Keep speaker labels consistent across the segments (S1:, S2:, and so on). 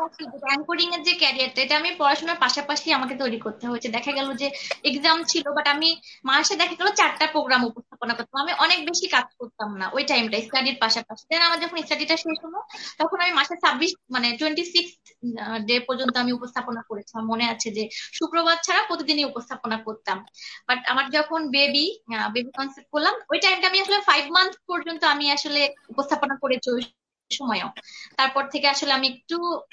S1: Anchoring এর যে ক্যারিয়ারটা, এটা আমি পড়াশোনার পাশাপাশি আমাকে তৈরি করতে হয়েছে। দেখা গেল যে এক্সাম ছিল, বাট আমি মাসে দেখা গেল 4টা প্রোগ্রাম উপস্থাপনা করতাম। আমি অনেক বেশি কাজ করতাম না ওই টাইমটা স্টাডির পাশাপাশি। দেন আমার যখন স্টাডিটা শেষ হলো, তখন আমি মাসে 26 মানে 26 ডে পর্যন্ত আমি উপস্থাপনা করেছি। আমার মনে আছে যে শুক্রবার ছাড়া প্রতিদিনই উপস্থাপনা করতাম। বাট আমার যখন বেবি কনসেপ্ট করলাম, ওই টাইমটা আমি আসলে 5 মান্থ পর্যন্ত আমি আসলে উপস্থাপনা করেছি ওই সময়ও। তারপর থেকে আসলে আমি একটু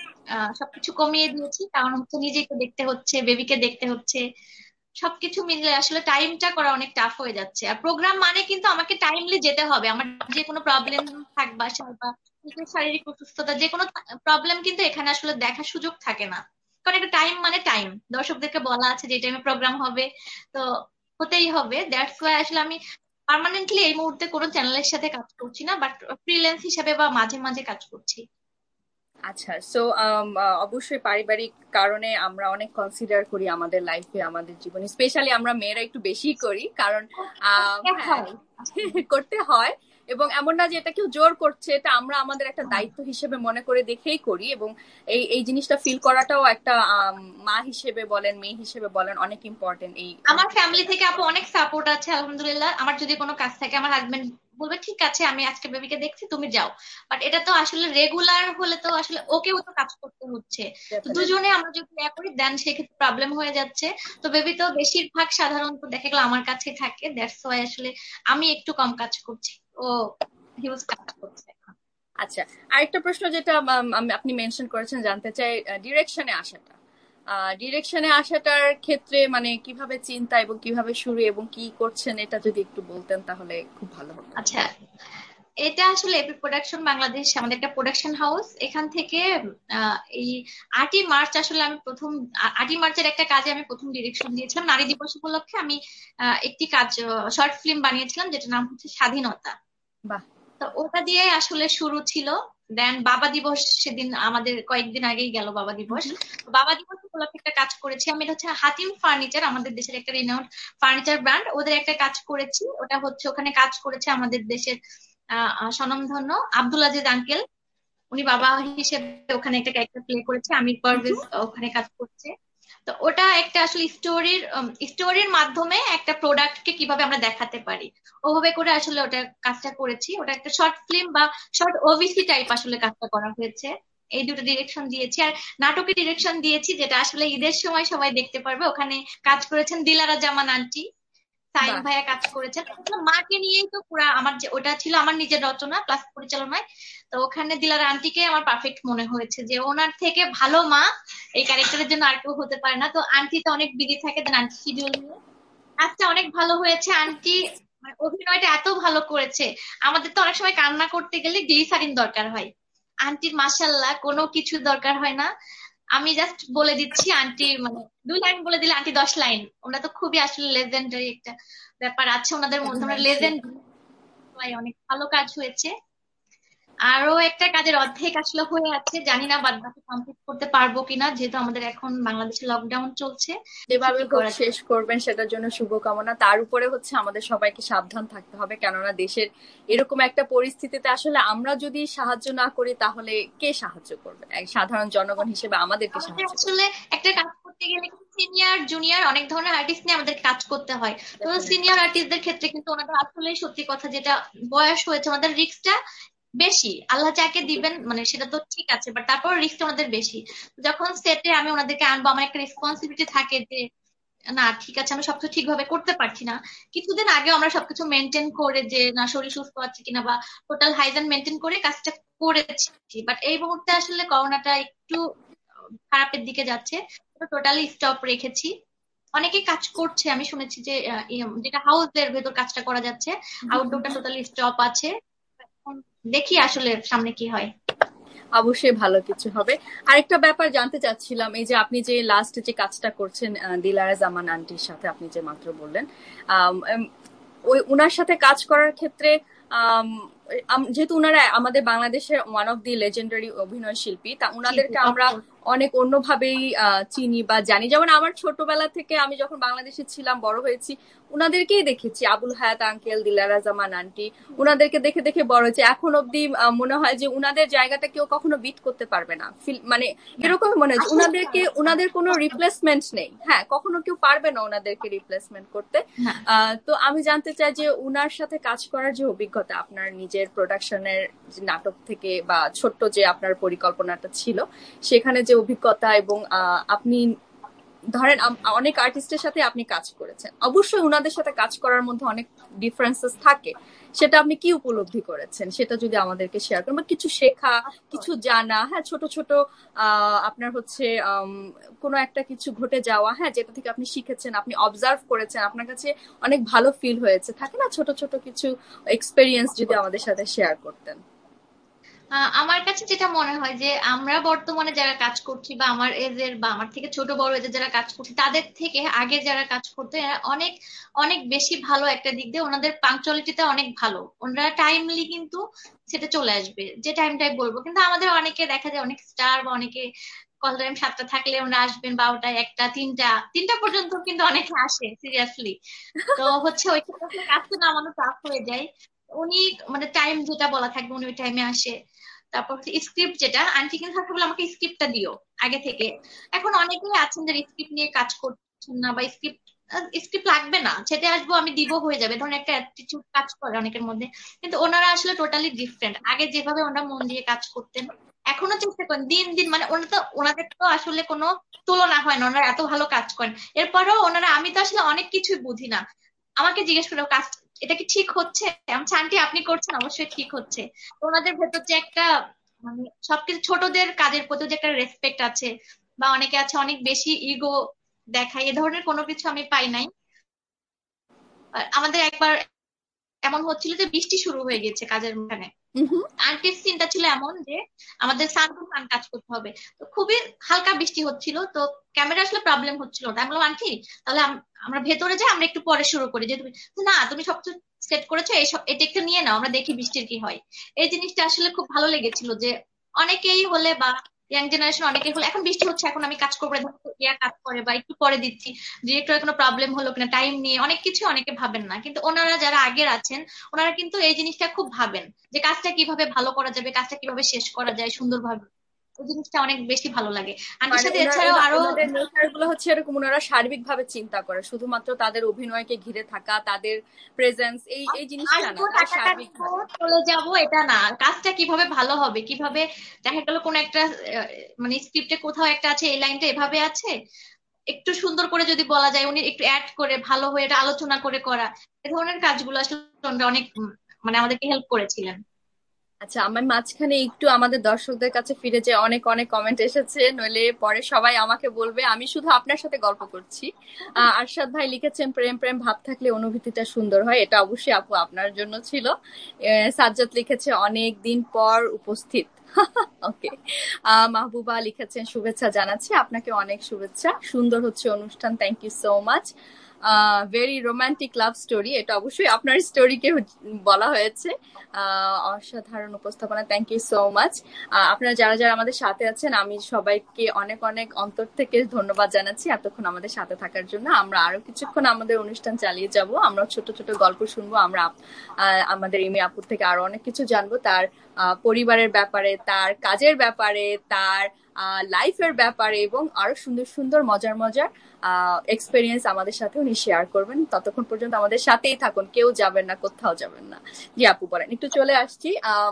S1: সবকিছু কমিয়ে দিয়েছি, কারণ হচ্ছে নিজেকে দেখতে হচ্ছে, বেবিকে দেখতে হচ্ছে। সবকিছু মিলে আসলে টাইমটা করা অনেক টাফ হয়ে যাচ্ছে। আর প্রোগ্রাম মানে কিন্তু আমাকে টাইমলি যেতে হবে। আমার যে কোনো প্রবলেম থাক বাসায় বা নিজের শারীরিক অসুস্থতা, যে কোনো প্রবলেম কিন্তু এখানে আসলে দেখার সুযোগ থাকে না। কারণ একটা টাইম মানে টাইম, দর্শকদেরকে বলা আছে যে এই টাইমে প্রোগ্রাম হবে, তো হতেই হবে। দ্যাটস ওয়াই আসলে আমি পার্মানেন্টলি এই মুহূর্তে কোনো চ্যানেলের সাথে কাজ করছি না, বাট ফ্রিল্যান্স হিসাবে বা মাঝে মাঝে কাজ করছি।
S2: আচ্ছা, সো অবশ্যই পারিবারিক কারণে আমরা অনেক কনসিডার করি আমাদের লাইফে, আমাদের জীবনে, স্পেশালি আমরা মেয়েরা একটু বেশি করি, কারণ হ্যাঁ,
S1: হয়।
S2: করতে হয়। এবং এমন না যে এটা কেউ জোর করছে, এটা আমরা আমাদের একটা দায়িত্ব হিসেবে মনে করে দেখেই করি। এবং এই এই জিনিসটা ফিল করাটাও একটা মা হিসেবে বলেন, মেয়ে হিসেবে বলেন, অনেক ইম্পর্টেন্ট এই।
S1: আমার ফ্যামিলি থেকে আপু অনেক সাপোর্ট আছে আলহামদুলিল্লাহ। আমার যদি কোনো কাজ থাকে, আমার হাজবেন্ড বলবে ঠিক আছে আমি আজকে বেবিকে দেখছি, তুমি যাও। বাট এটা তো আসলে রেগুলার হলে তো আসলে ওকেও তো কাজ করতে হচ্ছে। তো
S2: ডেফিনেটলি।
S1: দুজনে আমরা যদি ইয়া করি দেন সেক্ষেত্রে প্রবলেম হয়ে যাচ্ছে। তো বেবি তো বেশিরভাগ সাধারণত দেখা গেলো আমার কাছেই থাকে, দ্যাটস ওয়াই আসলে আমি একটু কম কাজ করছি, ও হিউজ কাজ করছে।
S2: আচ্ছা, আরেকটা প্রশ্ন যেটা আপনি মেনশন করেছেন, জানতে চাই ডিরেকশনে আসাটা। ডিরেকশনে আসাটার ক্ষেত্রে মানে কিভাবে চিন্তা এবং কিভাবে শুরু এবং কি করছেন, এটা যদি একটু বলতেন তাহলে খুব ভালো হতো।
S1: আচ্ছা, এটা আসলে এপি প্রোডাকশন বাংলাদেশ, আমাদের একটা প্রোডাকশন হাউস। এখান থেকে এই 8ই মার্চ আসলে আমি প্রথম 8ই মার্চের একটা কাজে আমি প্রথম ডিরেকশন দিয়েছিলাম। নারী দিবস উপলক্ষে আমি একটি কাজ, শর্ট ফিল্ম বানিয়েছিলাম, যেটার নাম হচ্ছে স্বাধীনতা।
S2: বাহ।
S1: তো ওটা দিয়ে আসলে শুরু ছিল। দেন বাবা দিবস, সেদিন আমাদের কয়েকদিন আগেই গেল বাবা দিবস। বাবা দিবস উপলক্ষে একটা কাজ করেছি আমি, এটা হচ্ছে হাতিম ফার্নিচার, আমাদের দেশের একটা রিনাউন্ড ফার্নিচার ব্র্যান্ড, ওদের একটা কাজ করেছি। ওটা হচ্ছে ওখানে কাজ করেছে আমাদের দেশের স্বনামধন্য আব্দুল আজিজ আঙ্কেল। উনি বাবা হিসেবে ওখানে একটা ক্যারেক্টার প্লে করেছে, আমির পারভেজ ওখানে কাজ করছে। তো ওটা একটা আসলে স্টোরির মাধ্যমে একটা প্রোডাক্টকে কিভাবে আমরা দেখাতে পারি, ওভাবে করে আসলে ওটা কাজটা করেছি। ওটা একটা শর্ট ফিল্ম বা শর্ট ওভিসি টাইপ আসলে কাজটা করা হয়েছে। এই দুটো ডিরেকশন দিয়েছি। আর নাটকের ডিরেকশন দিয়েছি, যেটা আসলে ঈদের সময় সবাই দেখতে পারবে। ওখানে কাজ করেছেন দিলারা জামান আন্টি, সাইম
S2: বাহ।
S1: ভাইয়া কাজ করেছেন। আসলে মাকে নিয়েই তো পুরা আমার, যে ওটা ছিল আমার নিজের রচনা প্লাস পরিচালনায়। তো ওখানে দিলারা আন্টিকে আমার পারফেক্ট মনে হয়েছে, যে ওনার থেকে ভালো মা এই ক্যারেক্টারের জন্য আর কেউ হতে পারে না। তো আন্টি তো অনেক বিজি থাকে, দেন আন্টি শিডিউল নিয়ে আচ্ছা অনেক ভালো হয়েছে। আন্টি মানে অভিনয়টা এত ভালো করেছে। আমাদের তো অনেক সময় কান্না করতে গেলে গ্লিসারিন দরকার হয়, আন্টির মাশাল্লাহ কোনো কিছু দরকার হয় না। আমি জাস্ট বলে দিচ্ছি, আন্টি মানে 2 লাইন বলে দিলে আন্টি 10 লাইন। ওনারা তো খুবই আসলে লেজেন্ডারি একটা ব্যাপার আছে ওনাদের মধ্যে, ওনারা
S2: ডেফিনেটলি।
S1: লেজেন্ড। অনেক ভালো কাজ হয়েছে। আরো একটা কাজের অর্ধেক আসলে হয়ে আছে, জানি না বাদ বাকি কমপ্লিট করতে পারবো কিনা, যেহেতু আমাদের এখন বাংলাদেশে লকডাউন চলছে। দেখি
S2: যেভাবে
S1: কি
S2: হোক
S1: করা যায়।
S2: শেষ করবেন, সেটার জন্য শুভকামনা। তার উপরে হচ্ছে আমাদের সবাইকে সাবধান থাকতে হবে, কেননা দেশের এরকম একটা পরিস্থিতিতে আসলে আমরা যদি সাহায্য না করি তাহলে কে সাহায্য করবে? এক সাধারণ জনগণ হিসেবে আমাদেরকে
S1: আমাদের
S2: সাহায্য করবে।
S1: আসলে একটা কাজ করতে গেলে সিনিয়র জুনিয়র অনেক ধরনের আর্টিস্ট নিয়ে আমাদের কাজ করতে হয়। তো
S2: ডেফিনেটলি।
S1: সিনিয়র আর্টিস্টদের ক্ষেত্রে কিন্তু ওনাদের আসলে সত্যি কথা, যেটা বয়স হয়েছে ওনাদের রিস্কটা বেশি। আল্লাহ যাকে দিবেন মানে সেটা তো ঠিক আছে, বাট তারপর রিস্কটা ওনাদের বেশি। যখন সেটে আমি ওনাদেরকে আনবো, আমার একটা রেসপন্সিবিলিটি থাকে যে না ঠিক আছে আমি সবকিছু ঠিকভাবে করতে পারছি না। কিছুদিন আগে আমরা সবকিছু মেনটেন করে, যে না শরীর সুস্থ আছে কিনা বা টোটাল হাইজেন মেনটেন করে কাজটা করেছি। বাট এই মুহূর্তে আসলে করোনাটা একটু খারাপের দিকে যাচ্ছে, টোটালি স্টপ রেখেছি। অনেকেই কাজ করছে, আমি শুনেছি যে যেটা হাউসের ভেতর কাজটা করা যাচ্ছে, আউটডোরটা টোটালি স্টপ আছে। এখন দেখি আসলে সামনে কি হয়।
S2: অবশ্যই ভালো কিছু হবে। আরেকটা ব্যাপার জানতে চাচ্ছিলাম, এই যে আপনি যে লাস্ট যে কাজটা করছেন দিলারা জামান আন্টির সাথে, আপনি যে মাত্র বললেন, আম, এম, ওই উনার সাথে কাজ করার ক্ষেত্রে আম, যেহেতু উনারা আমাদের বাংলাদেশের ওয়ান অফ দি লেজেন্ডারি অভিনয় শিল্পী, তা
S1: জি জি
S2: উনাদেরকে আমরা
S1: অফকোর্স।
S2: অনেক অন্যভাবেই চিনি বা জানি। যেমন আমার ছোটবেলা থেকে আমি যখন বাংলাদেশে ছিলাম, বড় হয়েছি, উনাদেরকেই দেখেছি, আবুল হায়াত আঙ্কেল, দিলারা জামান আন্টি, উনাদেরকে দেখে দেখে বড় হয়েছে। এখন অব্দি মনে হয় যে উনাদের জায়গাটা কেউ কখনো বিট করতে পারবে না, মানে
S1: না,
S2: এরকম মনে হয় যে
S1: আসলে
S2: উনাদেরকে, উনাদের কোনো রিপ্লেসমেন্ট নেই। হ্যাঁ, কখনো কেউ পারবে না ওনাদেরকে রিপ্লেসমেন্ট করতে।
S1: না।
S2: তো আমি জানতে চাই যে উনার সাথে কাজ করার যে অভিজ্ঞতা, আপনার নিজের প্রোডাকশনের নাটক থেকে বা ছোট্ট যে আপনার পরিকল্পনাটা ছিল সেখানে যে অভিজ্ঞতা, এবং আপনি ধরেন অনেক আর্টিস্টের সাথে আপনি কাজ করেছেন, অবশ্যই উনাদের সাথে কাজ করার মধ্যে অনেক ডিফারেন্সেস থাকে, সেটা আপনি কি উপলব্ধি করেছেন সেটা যদি আমাদেরকে শেয়ার করেন, বা কিছু শেখা, কিছু জানা। হ্যাঁ, ছোট ছোট আপনার হচ্ছে কোনো একটা কিছু ঘটে যাওয়া, হ্যাঁ, যেটা থেকে আপনি শিখেছেন, আপনি অবজার্ভ করেছেন, আপনার কাছে অনেক ভালো ফিল হয়েছে, থাকে না ছোট ছোট কিছু এক্সপেরিয়েন্স, যদি আমাদের সাথে শেয়ার করতেন।
S1: আমার কাছে যেটা মনে হয় যে আমরা বর্তমানে যারা কাজ করছি বা আমার এজের বা আমার থেকে ছোট বড় এজের যারা কাজ করছি তাদের থেকে আগে যারা কাজ করতো এরা অনেক অনেক বেশি ভালো। একটা দিক দিয়ে ওনাদের পাংচুয়ালিটিটা অনেক ভালো, ওনারা টাইমলি কিন্তু সেটা চলে আসবে যে টাইমটাই বলবো। কিন্তু আমাদের অনেকে দেখা যায় অনেক স্টার বা অনেকে কল টাইম 7টা থাকলে ওনারা আসবেন 12টায়, 1টা, 3টা, 3টা পর্যন্ত কিন্তু অনেকে আসে সিরিয়াসলি। তো হচ্ছে ওই ক্ষেত্রে আসলে কাজটা নামানো টাফ হয়ে যায়। উনি মানে টাইম যেটা বলা থাকবে উনি ওই টাইমে আসে। তারপর স্ক্রিপ্ট যেটা আন্টি কিন্তু থাকতে বলে আমাকে স্ক্রিপ্টটা দিও আগে থেকে। এখন অনেকেই আছেন যারা স্ক্রিপ্ট নিয়ে কাজ করছেন না বা স্ক্রিপ্ট স্ক্রিপ্ট লাগবে না, ছেটে আসবো আমি দিব হয়ে যাবে, ধরুন একটা অ্যাটিটিউড কাজ করে অনেকের মধ্যে। কিন্তু ওনারা আসলে টোটালি ডিফারেন্ট। আগে যেভাবে ওনারা মন দিয়ে কাজ করতেন এখনো চেষ্টা করেন দিন দিন, মানে ওনারা তো ওনাদের তো আসলে কোনো তুলনা হয় না, ওনারা এত ভালো কাজ করেন। এরপরেও ওনারা, আমি তো আসলে অনেক কিছুই বুঝি না, আমাকে জিজ্ঞেস করে কাজ এটা কি ঠিক হচ্ছে, আমি বলছি, আন্টি আপনি করছেন অবশ্যই ঠিক হচ্ছে। তো ওনাদের ভেতর যে একটা মানে সবকিছু ছোটদের কাজের প্রতি যে একটা রেসপেক্ট আছে, বা অনেকে আছে অনেক বেশি ইগো দেখায়, এ ধরনের কোনো কিছু আমি পাই নাই। আর আমাদের একবার এমন হচ্ছিল যে বৃষ্টি শুরু হয়ে গেছে কাজের ওখানে, আন্টির চিন্তা ছিল এমন যে আমাদের সান টু সান কাজ করতে হবে। তো খুবই হালকা বৃষ্টি হচ্ছিল, তো ক্যামেরা আসলে প্রবলেম হচ্ছিল না। আমি বললাম আন্টি তাহলে আমরা ভেতরে যাই, আমরা একটু পরে শুরু করি, যে তুমি না তুমি সবকিছু সেট করেছো, এইসব এটা একটু নিয়ে নাও, আমরা দেখি বৃষ্টির কি হয়। এই জিনিসটা আসলে খুব ভালো লেগেছিল যে অনেকেই হলে বা ইয়াং জেনারেশন অনেকেই হলে এখন বৃষ্টি হচ্ছে এখন আমি কাজ করবো না, ধরো ইয়া কাজ করে বা একটু পরে দিচ্ছি, ডিরেক্টরের কোনো প্রবলেম হলো কিনা, টাইম নিয়ে অনেক কিছু অনেকে ভাবেন না। কিন্তু ওনারা যারা আগের আছেন ওনারা কিন্তু এই জিনিসটা খুব ভাবেন যে কাজটা কিভাবে ভালো করা যাবে, কাজটা কিভাবে শেষ করা যায় সুন্দরভাবে। ওই জিনিসটা অনেক বেশি ভালো লাগে আন্টির
S2: মানে
S1: সাথে। এছাড়াও আরো
S2: ওনাদের নেচার গুলো হচ্ছে এরকম, ওনারা সার্বিক ভাবে চিন্তা করে, শুধুমাত্র তাদের অভিনয়কে ঘিরে থাকা, তাদের প্রেজেন্স, এই এই জিনিসটা না,
S1: আসবো
S2: তারা
S1: টাকাটা
S2: সার্বিক
S1: দিব
S2: ভাবে।
S1: চলে যাব এটা না, কাজটা কিভাবে ভালো হবে, কিভাবে দেখা গেল কোন একটা মানে স্ক্রিপ্টে কোথাও একটা আছে এই লাইনটা এভাবে আছে, একটু সুন্দর করে যদি বলা যায়, উনি একটু অ্যাড করে ভালো হয়ে এটা আলোচনা করে করা, এ ধরনের কাজগুলো আসলে ওনারা অনেক মানে আমাদেরকে হেল্প করেছিলেন।
S2: আচ্ছা, আমার মাঝখানে একটু আমাদের দর্শকদের কাছে ফিরে যে অনেক অনেক কমেন্ট এসেছে, নইলে পরে সবাই আমাকে বলবে আমি শুধু আপনার সাথে গল্প করছি। আরশাদ ভাই লিখেছেন, প্রেম প্রেম ভাব থাকলে অনুভূতিটা সুন্দর হয়, এটা অবশ্যই আপু আপনার জন্য ছিল। সাজ্জাদ লিখেছে অনেক দিন পর উপস্থিত। ওকে। মাহবুবা লিখেছেন শুভেচ্ছা জানাচ্ছি, আপনাকে অনেক শুভেচ্ছা, সুন্দর হচ্ছে অনুষ্ঠান, thank you so much. Very romantic love story, এটা অবশ্যই আপনার স্টোরিকে বলা হয়েছে। অসাধারণ উপস্থাপনা, থ্যাংক ইউ সো মাচ। আপনারা যারা যারা আমাদের সাথে আছেন, আমি সবাইকে অনেক অনেক অন্তর থেকে ধন্যবাদ জানাচ্ছি এতক্ষণ আমাদের সাথে থাকার জন্য। আমরা আরো কিছুক্ষণ আমাদের অনুষ্ঠান চালিয়ে যাব, আমরা ছোট ছোট গল্প শুনবো, আমরা আমাদের ইমি আপুর থেকে আরো অনেক কিছু জানবো, তার পরিবারের ব্যাপারে, তার কাজের ব্যাপারে, তার লাইফের ব্যাপারে, এবং আরো সুন্দর সুন্দর মজার মজার এক্সপেরিয়েন্স আমাদের সাথে উনি শেয়ার করবেন। ততক্ষণ পর্যন্ত আমাদের সাথেই থাকুন, কেউ যাবেন না, কোথাও যাবেন না। জি আপু বলেন, একটু চলে আসছি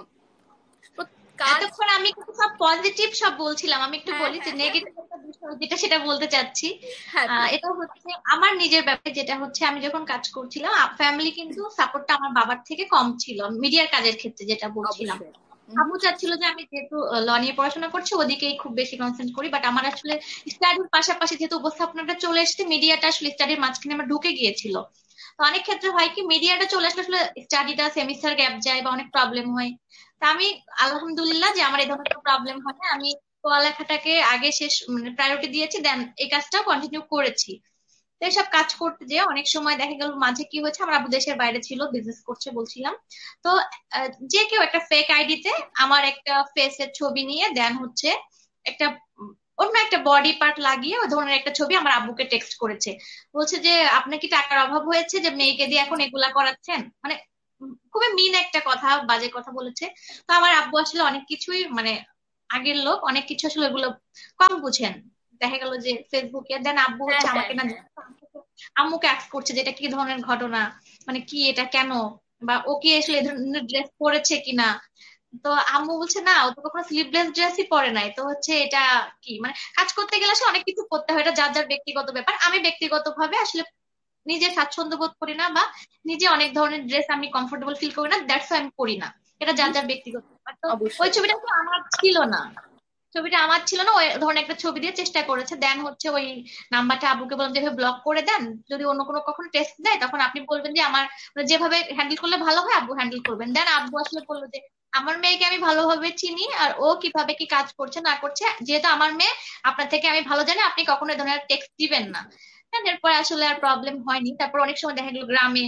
S2: কাজ।
S1: এতক্ষণ আমি কিন্তু সব পজিটিভ সব বলছিলাম, আমি একটু
S2: হ্যাঁ
S1: বলি যে
S2: হ্যাঁ হ্যাঁ
S1: নেগেটিভ একটা বিষয় যেটা সেটা বলতে চাচ্ছি।
S2: হ্যাঁ প্লিজ।
S1: এটা হচ্ছে আমার নিজের ব্যাপারে, যেটা হচ্ছে আমি যখন কাজ করছিলাম ফ্যামিলি কিন্তু সাপোর্টটা আমার বাবার থেকে কম ছিল মিডিয়ার কাজের ক্ষেত্রে, যেটা বলছিলাম।
S2: অবশ্যই।
S1: আম্মু চাচ্ছিল যে আমি যেহেতু ল নিয়ে পড়াশোনা করছি ওদিকেই খুব বেশি কনসেন্ট্রেট করি, বাট আমার আসলে স্টাডির পাশাপাশি যেহেতু উপস্থাপনাটা চলে এসেছে, মিডিয়াটা আসলে স্টাডির মাঝখানে আমার ঢুকে গিয়েছিল। তো অনেক ক্ষেত্রে হয় কি মিডিয়াটা চলে আসলে আসলে স্টাডিটা সেমিস্টার গ্যাপ যায় বা অনেক প্রবলেম হয়। তা আমি আলহামদুলিল্লাহ যে আমার এই ধরনের কোনো প্রবলেম হয় না, আমি পড়ালেখাটাকে আগে শেষ মানে প্রায়োরিটি দিয়েছি, দেন এই কাজটাও কন্টিনিউ করেছি। তো এসব কাজ করতে যে অনেক সময় দেখা গেল মাঝে কি হয়েছে, আমার আব্বু দেশের বাইরে ছিল, বিজনেস করছে বলছিলাম। তো যে কেউ একটা ফেক আইডিতে আমার একটা ফেসের ছবি নিয়ে দেন হচ্ছে একটা ওর বডি পার্ট লাগিয়ে ওই ধরনের একটা ছবি আমার আব্বুকে টেক্সট করেছে, বলছে যে আপনার কি টাকার অভাব হয়েছে যে মেয়েকে দিয়ে এখন এগুলা করাচ্ছেন, মানে খুবই মিন একটা কথা, বাজে কথা বলেছে। তো আমার আব্বু আসলে অনেক কিছুই মানে আগের লোক, অনেক কিছু আসলে এগুলো কম বুঝেন। দেখা গেল যে ফেসবুকে দেন আব্বু
S2: হ্যাঁ
S1: হচ্ছে
S2: হ্যাঁ
S1: আমাকে না
S2: হ্যাঁ।
S1: আম্মুকে আস্ক করছে যে এটা কি ধরনের ঘটনা, মানে কি এটা কেন, বা ও কি আসলে এ ধরনের ড্রেস পরেছে কিনা। তো আম্মু বলছে না, ও তো কখনো স্লিভলেস ড্রেসই পরে নাই, তো হচ্ছে এটা কি, মানে কাজ করতে গেলে আসলে অনেক কিছু করতে হয়, এটা যার যার ব্যক্তিগত ব্যাপার। আমি ব্যক্তিগত ভাবে আসলে নিজে স্বাচ্ছন্দ্য বোধ করি না, বা নিজে অনেক ধরনের ড্রেস আমি কমফোর্টেবল ফিল করি না, দ্যাটস আমি পরি না। এটা যার
S2: হুম,
S1: যার ব্যক্তিগত ব্যাপার। তো ওই
S2: অবশ্যই।
S1: ছবিটা তো আমার ছিল না, ছবিটা আমার ছিল না, ওই ধরনের একটা ছবি দিয়ে চেষ্টা করেছে। দেন হচ্ছে ওই নাম্বারটা আবুকে বললাম যেভাবে ব্লক করে দেন, যদি অন্য কোনো কখনো টেস্ট দেয় তখন আপনি বলবেন যে আমার মানে যেভাবে হ্যান্ডেল করলে ভালো হয় আব্বু হ্যান্ডেল করবেন। দেন আব্বু আসলে বললো যে আমার মেয়েকে আমি ভালোভাবে চিনি, আর ও কিভাবে কি কাজ করছে না করছে, যেহেতু আমার মেয়ে আপনার থেকে আমি ভালো জানি, আপনি কখনো এই ধরনের টেক্সট দিবেন না। এরপর আসলে আর প্রবলেম হয়নি। তারপর অনেক সময় দেখা গেলো গ্রামে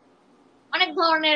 S1: অনেক ধরনের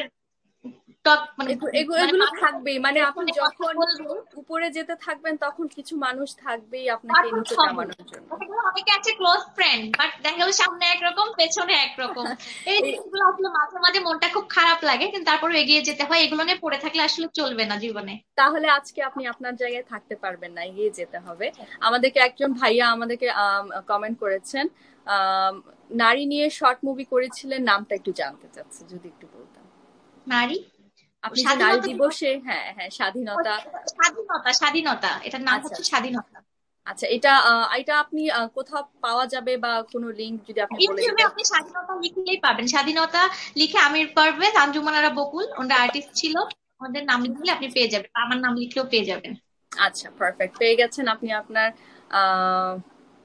S1: টক মানে মানে
S2: এগুলো
S1: মানুষ
S2: থাকবেই, মানে আপনি
S1: ফোনে কথা
S2: যখন
S1: বলবে,
S2: উপরে যেতে থাকবেন তখন কিছু মানুষ থাকবেই আপনাকে
S1: পাঠক
S2: নিচে
S1: হবে।
S2: নামানোর জন্য।
S1: দেখা গেলো অনেকে আছে ক্লোজ ফ্রেন্ড, বাট দেখা গেলো সামনে একরকম পেছনে একরকম। এই
S2: এই
S1: জিনিসগুলো আসলে মাঝে মাঝে মনটা খুব খারাপ লাগে, কিন্তু তারপরে এগিয়ে যেতে হয়, এগুলো নিয়ে পড়ে থাকলে আসলে চলবে না জীবনে।
S2: তাহলে আজকে আপনি আপনার জায়গায় থাকতে পারবেন না, এগিয়ে যেতে হবে। আমাদেরকে একজন ভাইয়া আমাদেরকে কমেন্ট করেছেন, আম, নারী নিয়ে শর্ট মুভি করেছিলেন, নামটা একটু জানতে চাচ্ছে, যদি একটু বলতেন।
S1: নারী
S2: আপনি যে নারী
S1: স্বাধীনতা দিবস,
S2: দিবসে, হ্যাঁ হ্যাঁ, স্বাধীনতা।
S1: স্বাধীনতা, স্বাধীনতা, এটার নাম
S2: আচ্ছা
S1: হচ্ছে
S2: আচ্ছা।
S1: স্বাধীনতা।
S2: আচ্ছা, এটা আপনি কোথাও পাওয়া যাবে বা কোনো লিংক যদি আপনি বলে
S1: ইউটিউবে
S2: দিতেন।
S1: আপনি স্বাধীনতা লিখলেই পাবেন, স্বাধীনতা লিখে আমির পারভেজ, আঞ্জুমান আরা বকুল, ওনারা আর্টিস্ট ছিল, ওদের নাম লিখলে আপনি পেয়ে যাবেন, আমার নাম লিখলেও পেয়ে যাবেন।
S2: আচ্ছা, পারফেক্ট, পেয়ে গেছেন আপনি আপনার আহ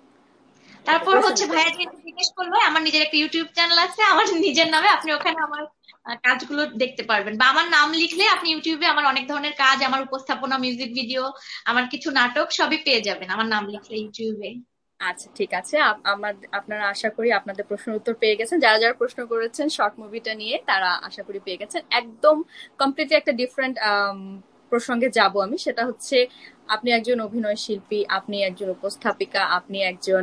S1: তারপর হচ্ছে
S2: প্রশ্নটা।
S1: ভাইয়া যেহেতু জিজ্ঞেস করলো, আমার নিজের একটা ইউটিউব চ্যানেল আছে আমার নিজের নামে, আপনি ওখানে আমার কাজগুলো দেখতে পারবেন, বা আমার নাম লিখলে আপনি ইউটিউবে আমার অনেক ধরনের কাজ, আমার উপস্থাপনা, মিউজিক ভিডিও, আমার কিছু নাটক সবই পেয়ে যাবেন আমার নাম লিখলে ইউটিউবে।
S2: আচ্ছা ঠিক আছে, আমার আপনারা আশা করি আপনাদের প্রশ্নের উত্তর পেয়ে গেছেন। যারা যারা প্রশ্ন করেছেন শর্ট মুভিটা নিয়ে, তারা আশা করি পেয়ে গেছেন। একদম কমপ্লিটলি একটা ডিফারেন্ট প্রসঙ্গে যাব আমি, সেটা হচ্ছে আপনি একজন অভিনয় শিল্পী, আপনি একজন উপস্থাপিকা, আপনি একজন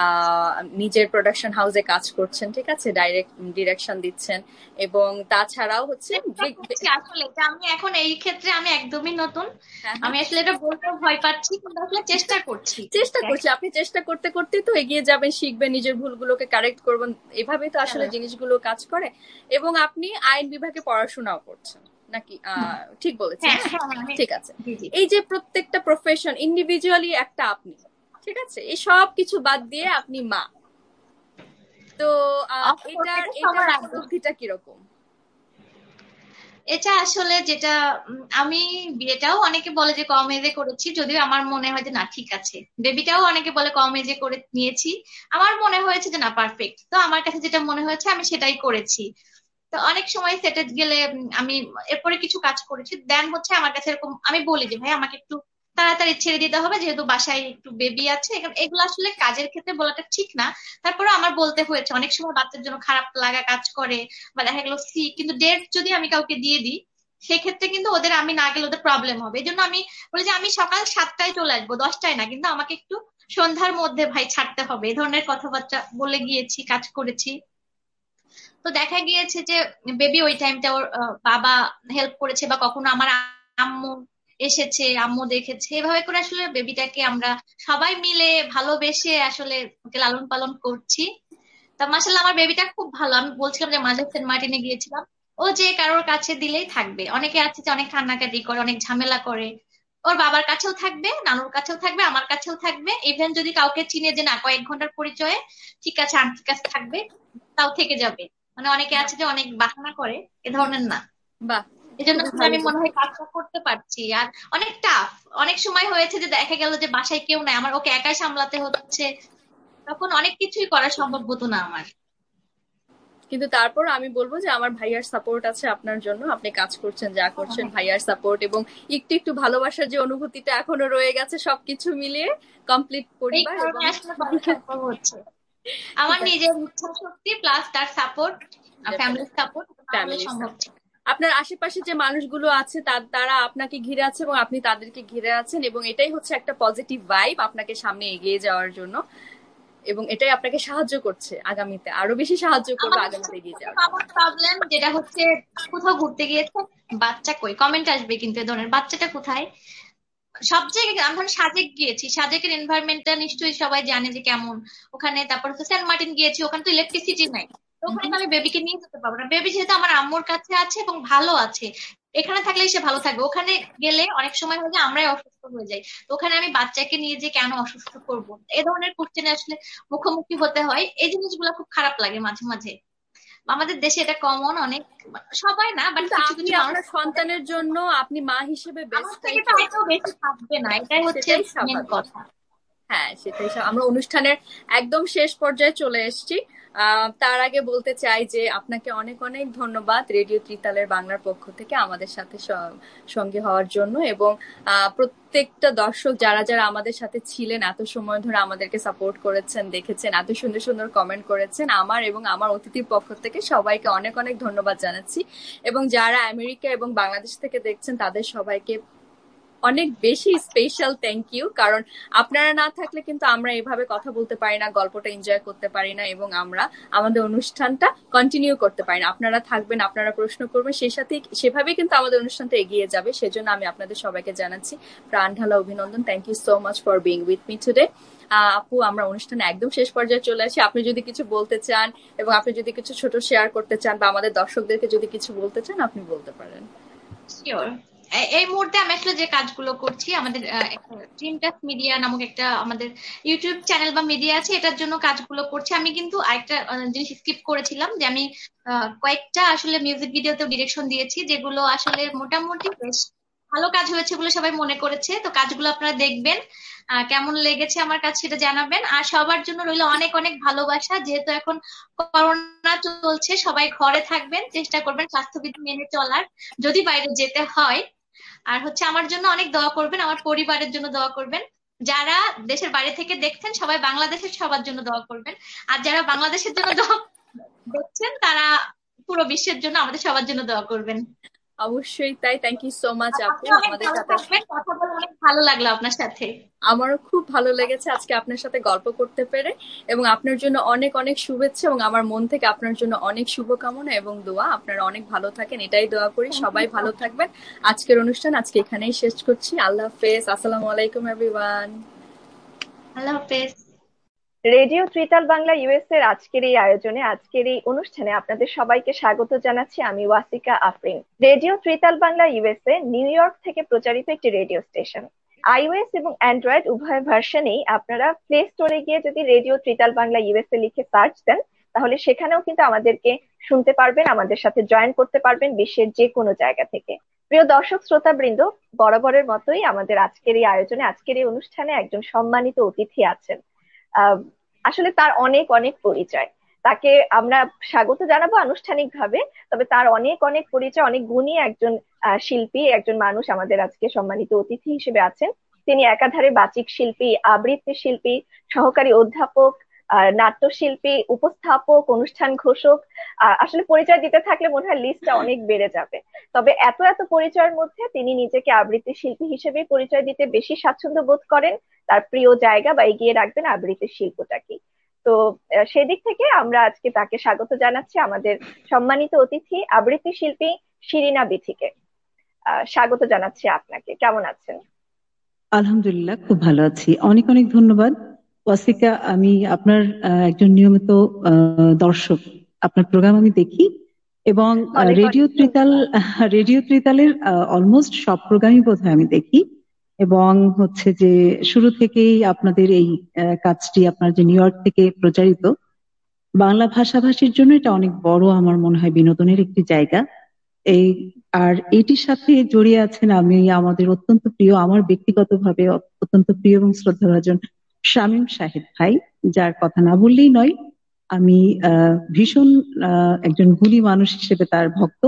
S2: নিজের প্রোডাকশন হাউসে কাজ করছেন, ঠিক আছে, ডিরেকশন দিচ্ছেন, এবং তাছাড়াও হচ্ছে
S1: চেষ্টা করছি আসলে, যে আমি এখন এই ক্ষেত্রে আমি একদমই নতুন,
S2: হ্যাঁ হ্যাঁ,
S1: আমি আসলে এটা বলতেও ভয় পাচ্ছি, কিন্তু আসলে চেষ্টা করছি।
S2: চেষ্টা করছি, আপনি চেষ্টা করতে করতে তো এগিয়ে যাবেন, শিখবেন, নিজের ভুলগুলোকে কারেক্ট করবেন, এভাবেই তো আসলে
S1: হ্যাঁ
S2: জিনিসগুলো কাজ করে। এবং আপনি আইন বিভাগে পড়াশোনাও করছেন নাকি? ঠিক বলেছি
S1: হ্যাঁ
S2: না?
S1: হ্যাঁ হ্যাঁ,
S2: ঠিক আছে।
S1: জি জি।
S2: এই যে প্রত্যেকটা প্রফেশন ইন্ডিভিজুয়ালি একটা আপনি, ঠিক আছে, এই সব কিছু বাদ দিয়ে আপনি মা, তো
S1: অফকোর্স
S2: এটার
S1: এটা
S2: এটার
S1: সবার আগে,
S2: উপলব্ধিটা কিরকম?
S1: এটা আসলে যেটা আমি বিয়েটাও অনেকে বলে যে কম এজে করেছি, যদিও আমার মনে হয় যে না ঠিক আছে। বেবিটাও অনেকে বলে কম এজে করে নিয়েছি, আমার মনে হয়েছে যে না পারফেক্ট, তো আমার কাছে যেটা মনে হয়েছে আমি সেটাই করেছি। তো অনেক সময় সেটে গেলে আমি এরপরে কিছু কাজ করেছি, দেন হচ্ছে আমার কাছে এরকম আমি বলি যে ভাই আমাকে একটু তাড়াতাড়ি ছেড়ে দিতে হবে, যেহেতু বাসায় একটু বেবি আছে, এগুলো আসলে কাজের ক্ষেত্রে বলাটা ঠিক না। তারপরে আমার বলতে হয়েছে, অনেক সময় বাচ্চার জন্য খারাপ লাগা কাজ করে, বা দেখা গেলো কিন্তু ডেট যদি আমি কাউকে দিয়ে দিই, সেক্ষেত্রে কিন্তু ওদের আমি না গেলে ওদের প্রবলেম হবে, এই জন্য আমি বলি যে আমি সকাল 7টায় চলে আসবো, 10টায় না, কিন্তু আমাকে একটু সন্ধ্যার মধ্যে ভাই ছাড়তে হবে, এই ধরনের কথাবার্তা বলে গিয়েছি, কাজ করেছি। তো দেখা গিয়েছে যে বেবি ওই টাইমটা ওর বাবা হেল্প করেছে, বা কখনো আমার আম্মু এসেছে, আম্মু দেখেছে, এভাবে করে আসলে বেবিটাকে আমরা সবাই মিলে ভালোবেসে আসলে ওকে লালন পালন করছি। তা মাসাল্লাহ আমার বেবিটা খুব ভালো, আমি বলছিলাম যে মাঝে সেন্ট মার্টিনে গিয়েছিলাম, ও যে কারোর কাছে দিলেই থাকবে, অনেকে আছে যে অনেক কান্নাকাটি করে, অনেক ঝামেলা করে, ওর বাবার কাছেও থাকবে, নানুর কাছেও থাকবে, আমার কাছেও থাকবে, ইভেন যদি কাউকে চিনে যে না কয়েক ঘন্টার পরিচয়ে, ঠিক আছে আন্টির কাছে থাকবে, তাও থেকে যাবে। মানে অনেকে
S2: বাহ
S1: আছে যে অনেক বাহানা করে, এ ধরনের না।
S2: বাহ,
S1: এই জন্য
S2: খুবই
S1: আসলে
S2: ভালো
S1: আমি মনে হয় কাজটা করতে পারছি। আর অনেক টাফ, অনেক সময় হয়েছে যে দেখা গেল যে বাসায় কেউ নাই, আমার ওকে একাই সামলাতে হচ্ছে, তখন অনেক কিছুই করা সম্ভব হতো না আমার।
S2: কিন্তু তারপর আমি বলবো যে আমার ভাইয়ার সাপোর্ট আছে আপনার জন্য, আপনি কাজ করছেন যা করছেন, ভাইয়ার সাপোর্ট এবং একটু একটু ভালোবাসার যে অনুভূতিটা এখনো রয়ে গেছে, সবকিছু মিলিয়ে কমপ্লিট
S1: এই
S2: পরিবার এবং
S1: কারণে আসলে করা সম্ভব হচ্ছে, আমার
S2: ঠিক আছে,
S1: নিজের ইচ্ছা শক্তি প্লাস তার সাপোর্ট, ফ্যামিলির
S2: ডেফিনেটলি
S1: সাপোর্ট, না হলে
S2: ফ্যামিলির
S1: সম্ভব
S2: সাপোর্ট।
S1: ছিল না।
S2: আপনার আশেপাশে যে মানুষগুলো আছে তারা আপনাকে ঘিরে আছে এবং আপনি তাদেরকে ঘিরে আছেন, এবং এটাই হচ্ছে একটা পজিটিভ ভাইব আপনাকে সামনে এগিয়ে যাওয়ার জন্য, এবং এটাই আপনাকে সাহায্য করছে আগামীতে, আরো বেশি সাহায্য করবে
S1: আমাদের
S2: আগামীতে এগিয়ে যাওয়ার জন্য।
S1: কমন প্রবলেম যেটা হচ্ছে, কোথাও ঘুরতে গিয়েছে, বাচ্চা কই, কমেন্ট আসবে কিন্তু এ ধরনের, বাচ্চাটা কোথায়। সব জায়গায় আমি ধরুন সাজেক গিয়েছি, সাজেকের এনভায়রনমেন্টটা নিশ্চয়ই সবাই জানে যে কেমন ওখানে। তারপর হচ্ছে সেন্ট মার্টিন গিয়েছি, ওখানে তো ইলেকট্রিসিটি নাই, তো ওখানে তো আমি বেবিকে নিয়ে যেতে পারবো না। বেবি যেহেতু আমার আম্মুর কাছে আছে এবং ভালো আছে, এখানে থাকলেই সে ভালো থাকবে। ওখানে গেলে অনেক সময় হয় যে আমরাই অসুস্থ হয়ে যাই, তো ওখানে আমি বাচ্চাকে নিয়ে যে কেন অসুস্থ করব, এ ধরনের কোশ্চেনে আসলে মুখোমুখি হতে হয়। এই জিনিসগুলো খুব খারাপ লাগে মাঝে মাঝে। আমাদের দেশে এটা কমন অনেক, সবাই না বাট
S2: কিন্তু
S1: কিছু
S2: আপনি
S1: কিছু মানুষ।
S2: আপনার সন্তানের জন্য আপনি মা হিসেবে
S1: আমার
S2: বেস্টটাই
S1: থেকে তো হয়তো
S2: করছেন,
S1: বেশি থাকবে না, এটাই হচ্ছে
S2: সেটাই
S1: মেন
S2: স্বাভাবিক।
S1: কথা।
S2: হ্যাঁ, সেটাই আমরা অনুষ্ঠানের একদম শেষ পর্যায়ে চলে এসেছি। তার আগে বলতে চাই যে আপনাকে অনেক অনেক ধন্যবাদ রেডিও ত্রিতালের বাংলার পক্ষ থেকে আমাদের সাথে সঙ্গে হওয়ার জন্য, এবং প্রত্যেকটা দর্শক যারা যারা আমাদের সাথে ছিলেন, এত সময় ধরে আমাদেরকে সাপোর্ট করেছেন, দেখেছেন, এত সুন্দর সুন্দর কমেন্ট করেছেন, আমার এবং আমার অতিথির পক্ষ থেকে সবাইকে অনেক অনেক ধন্যবাদ জানাচ্ছি। এবং যারা আমেরিকা এবং বাংলাদেশ থেকে দেখছেন তাদের সবাইকে অনেক বেশি স্পেশাল থ্যাংক ইউ, কারণ আপনারা না থাকলে কিন্তু আমরা এভাবে কথা বলতে পারি না, গল্পটা এনজয় করতে পারি না, এবং আমরা আমাদের অনুষ্ঠানটা কন্টিনিউ করতে পারি না। আপনারা থাকবেন, আপনারা প্রশ্ন করবেন, সেই সাথে সেভাবেই কিন্তু আমাদের অনুষ্ঠানটা এগিয়ে যাবে। সেজন্য আমি আপনাদের সবাইকে জানাচ্ছি প্রাণ ঢালা অভিনন্দন। Thank you so much for being with me today. আপু, আমরা অনুষ্ঠানে একদম শেষ পর্যায়ে চলে আসি। আপনি যদি কিছু বলতে চান এবং আপনি যদি কিছু ছোট শেয়ার করতে চান বা আমাদের দর্শকদেরকে যদি কিছু বলতে চান, আপনি বলতে পারেন।
S1: শিওর। এই মুহূর্তে আমি আসলে যে কাজগুলো করছি, আমাদের ড্রিম টাচ মিডিয়া নামক একটা আমাদের ইউটিউব চ্যানেল বা মিডিয়া আছে, এটার জন্য কাজগুলো করছি। আমি কিন্তু আরেকটা জিনিস স্কিপ করেছিলাম, যে আমি কয়েকটা আসলে মিউজিক ভিডিওতে ডিরেকশন দিয়েছি, যেগুলো আসলে মোটামুটি বেশ ভালো কাজ হয়েছে বলে সবাই মনে করেছে। তো কাজগুলো আপনারা দেখবেন, কেমন লেগেছে আমার কাছে সেটা জানাবেন। আর সবার জন্য রইলো অনেক অনেক ভালোবাসা। যেহেতু এখন করোনা চলছে, সবাই ঘরে থাকবেন, চেষ্টা করবেন স্বাস্থ্যবিধি মেনে চলার, যদি বাইরে যেতে হয়। আর হচ্ছে আমার জন্য অনেক দোয়া করবেন, আমার পরিবারের জন্য দোয়া করবেন। যারা দেশের বাইরে থেকে দেখছেন সবাই বাংলাদেশের সবার জন্য দোয়া করবেন। আর যারা বাংলাদেশের জন্য দোয়া দেখছেন তারা পুরো বিশ্বের জন্য, আমাদের সবার জন্য দোয়া করবেন।
S2: অবশ্যই তাই। থ্যাংক ইউ সো মাচ
S1: আর
S2: আপু
S1: আপনি অনেক
S2: আমাদের
S1: ভালো
S2: সাথে।
S1: থাকবেন, কথা বলে অনেক ভালো লাগলো আপনার সাথে।
S2: আমারও খুব ভালো লেগেছে আজকে আপনার সাথে গল্প করতে পেরে, এবং আপনার জন্য অনেক অনেক শুভেচ্ছা, এবং আমার মন থেকে আপনার জন্য অনেক শুভকামনা এবং দোয়া। আপনারা অনেক ভালো থাকেন, এটাই দোয়া করি।
S1: Thank you.
S2: সবাই ভালো থাকবেন। আজকের অনুষ্ঠান আজকে এখানেই শেষ করছি। আল্লাহ হাফেজ। আসসালামু আলাইকুম এভরিওয়ান।
S1: আল্লাহ হাফেজ।
S3: রেডিও ত্রিতাল বাংলা ইউএস এর আজকের এই আয়োজনে, আজকের এই অনুষ্ঠানে আপনাদের সবাইকে স্বাগত জানাচ্ছি আমি ওয়াসিকা Afrin. Radio tritaal Bangla USA new York থেকে প্রচারিত একটি রেডিও স্টেশন। আইওএস এবং অ্যান্ড্রয়েড উভয় ভার্সনেই আপনারা প্লে স্টোরে গিয়ে যদি রেডিও ত্রিতাল বাংলা ইউএসএ লিখে সার্চ দেন, তাহলে সেখানেও কিন্তু আমাদেরকে শুনতে পারবেন, আমাদের সাথে জয়েন করতে পারবেন বিশ্বের যে কোনো জায়গা থেকে। প্রিয় দর্শক শ্রোতা বৃন্দ, বরাবরের মতোই আমাদের আজকের এই আয়োজনে, আজকের এই অনুষ্ঠানে একজন সম্মানিত অতিথি আছেন। আহ আসলে তার অনেক অনেক পরিচয়, তাকে আমরা স্বাগত জানাবো আনুষ্ঠানিকভাবে। তবে তার অনেক অনেক পরিচয়, অনেক গুণী একজন শিল্পী, একজন মানুষ আমাদের আজকে সম্মানিত অতিথি হিসেবে আছেন। তিনি একাধারে বাচিক শিল্পী, আবৃত্তি শিল্পী, সহকারী অধ্যাপক, নাট্যশিল্পী, উপস্থাপক, অনুষ্ঠান ঘোষক। আসলে পরিচয় দিতে থাকলে মনে হয় লিস্টটা অনেক বেড়ে যাবে। তবে এত এত পরিচয়ের মধ্যে তিনি নিজেকে আবৃত্তি শিল্পী হিসেবে পরিচয় দিতে বেশি স্বাচ্ছন্দ্য বোধ করেন। তার প্রিয় জায়গা বা এগিয়ে রাখবেন আবৃত্তির শিল্পটাকে। তো সেদিক থেকে আমরা আজকে তাকে স্বাগত জানাচ্ছি, আমাদের সম্মানিত অতিথি আবৃত্তি শিল্পী শিরিনা বিথিকে। স্বাগত জানাচ্ছি আপনাকে। কেমন আছেন?
S4: আলহামদুলিল্লাহ, খুব ভালো আছি। অনেক অনেক ধন্যবাদ ওয়াসিকা। আমি আপনার একজন নিয়মিত দর্শক। আপনার প্রোগ্রাম আমি দেখি, এবং
S3: অনেক
S4: রেডিও
S3: অনেক
S4: ত্রিতাল রেডিও ত্রিতালের অলমোস্ট সব প্রোগ্রামই বোধহয় আমি দেখি। এবং হচ্ছে যে শুরু থেকেই আপনাদের এই কাজটি, আপনার যে নিউ ইয়র্ক থেকে প্রচারিত, বাংলা ভাষাভাষীর জন্য এটা অনেক বড়, আমার মনে হয় বিনোদনের একটি জায়গা। এই আর এটির সাথে জড়িয়ে আছেন আমি আমাদের অত্যন্ত প্রিয়, আমার ব্যক্তিগতভাবে অত্যন্ত প্রিয় এবং শ্রদ্ধাভাজন শামীম শাহিদ ভাই, যার কথা না বললেই নয়। আমি ভীষণ একজন গুণী মানুষ হিসেবে তার ভক্ত,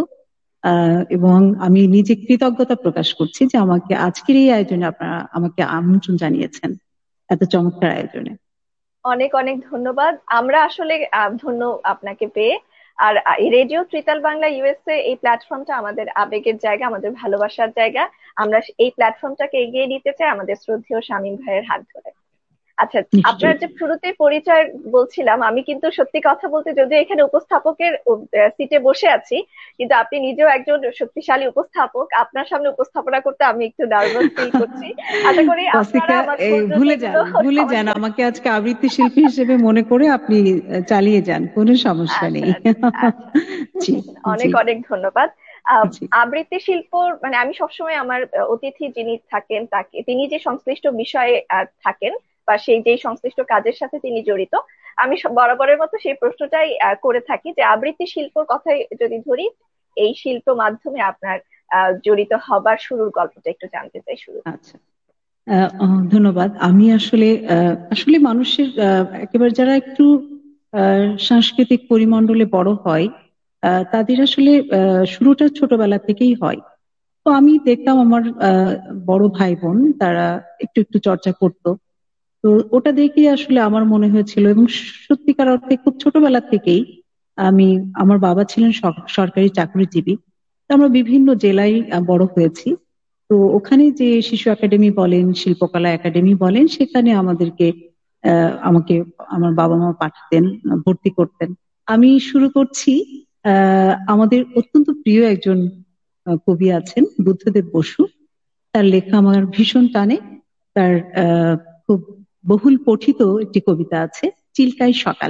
S4: এবং আমি নিজে কৃতজ্ঞতা প্রকাশ করছি যে আমাকে আজকের এই আয়োজনে আপনারা আমাকে আমন্ত্রণ জানিয়েছেন, এত চমৎকার আয়োজনে।
S3: অনেক অনেক ধন্যবাদ। আমরা আসলে ধন্য আপনাকে পেয়ে। আর এই রেডিও ত্রিতাল বাংলা ইউএসএ এই প্ল্যাটফর্মটা আমাদের আবেগের জায়গা, আমাদের ভালোবাসার জায়গা। আমরা এই প্ল্যাটফর্মটাকে এগিয়ে নিতে চাই আমাদের শ্রদ্ধেয় শামীম ভাইয়ের হাত ধরে। আচ্ছা, আপনার
S4: নিশ্চয়ই।
S3: যে শুরুতে পরিচয় বলছিলাম, আমি কিন্তু সত্যি কথা বলতে যদিও এখানে উপস্থাপকের সিটে বসে আছি, কিন্তু আপনি নিজেও একজন শক্তিশালী উপস্থাপক। আপনার সামনে উপস্থাপনা করতে আমি একটু নার্ভাস ফিল করছি। আশা করি আপনারা
S4: ওয়াসিকা,
S3: আমার
S4: এই
S3: ভুল
S4: ভুলে যান,
S3: ত্রুটিগুলো
S4: ভুলে
S3: ক্ষমা
S4: যান,
S3: করে।
S4: আমাকে আজকে আবৃত্তি শিল্পী হিসেবে মনে করে আপনি চালিয়ে যান, কোনো সমস্যা
S3: আচ্ছা
S4: নেই।
S3: আচ্ছা আচ্ছা,
S4: জি,
S3: অনেক
S4: জি,
S3: অনেক ধন্যবাদ।
S4: জি।
S3: আবৃত্তি শিল্প মানে আমি সবসময় আমার অতিথি যিনি থাকেন তাকে, তিনি যে সংশ্লিষ্ট বিষয়ে থাকেন বা সেই যে সংশ্লিষ্ট কাজের সাথে তিনি জড়িত, আমি বরাবরের মতো সেই প্রশ্নটাই করে থাকি যে আবৃত্তি শিল্পর কথাই যদি ধরি, এই শিল্প মাধ্যমে আপনার জড়িত হবার শুরুর গল্পটা একটু জানতে চাই শুরু।
S4: আচ্ছা, ধন্যবাদ। আমি আসলে আসলে মানুষের একেবারে যারা একটু সাংস্কৃতিক পরিমণ্ডলে বড় হয়, তাদের আসলে শুরুটা ছোটবেলা থেকেই হয়। তো আমি দেখতাম আমার বড় ভাই বোন তারা একটু একটু চর্চা করতো। তো ওটা দেখে আসলে আমার মনে হয়েছিল, এবং সত্যিকার অর্থে খুব ছোটবেলা থেকেই আমি, আমার বাবা ছিলেন সরকারি চাকরিজীবী। তো আমরা বিভিন্ন জেলায় বড় হয়েছি। তো ওখানে যে শিশু একাডেমি বলেন, শিল্পকলা একাডেমি বলেন, সেখানে আমাকে আমার বাবা মা পাঠাতেন, ভর্তি করতেন। আমি শুরু করছি, আমাদের অত্যন্ত প্রিয় একজন কবি আছেন, বুদ্ধদেব বসু। তার লেখা আমার ভীষণ টানে। তার খুব বহুল পঠিত একটি কবিতা আছে, চিল্কাই সকাল।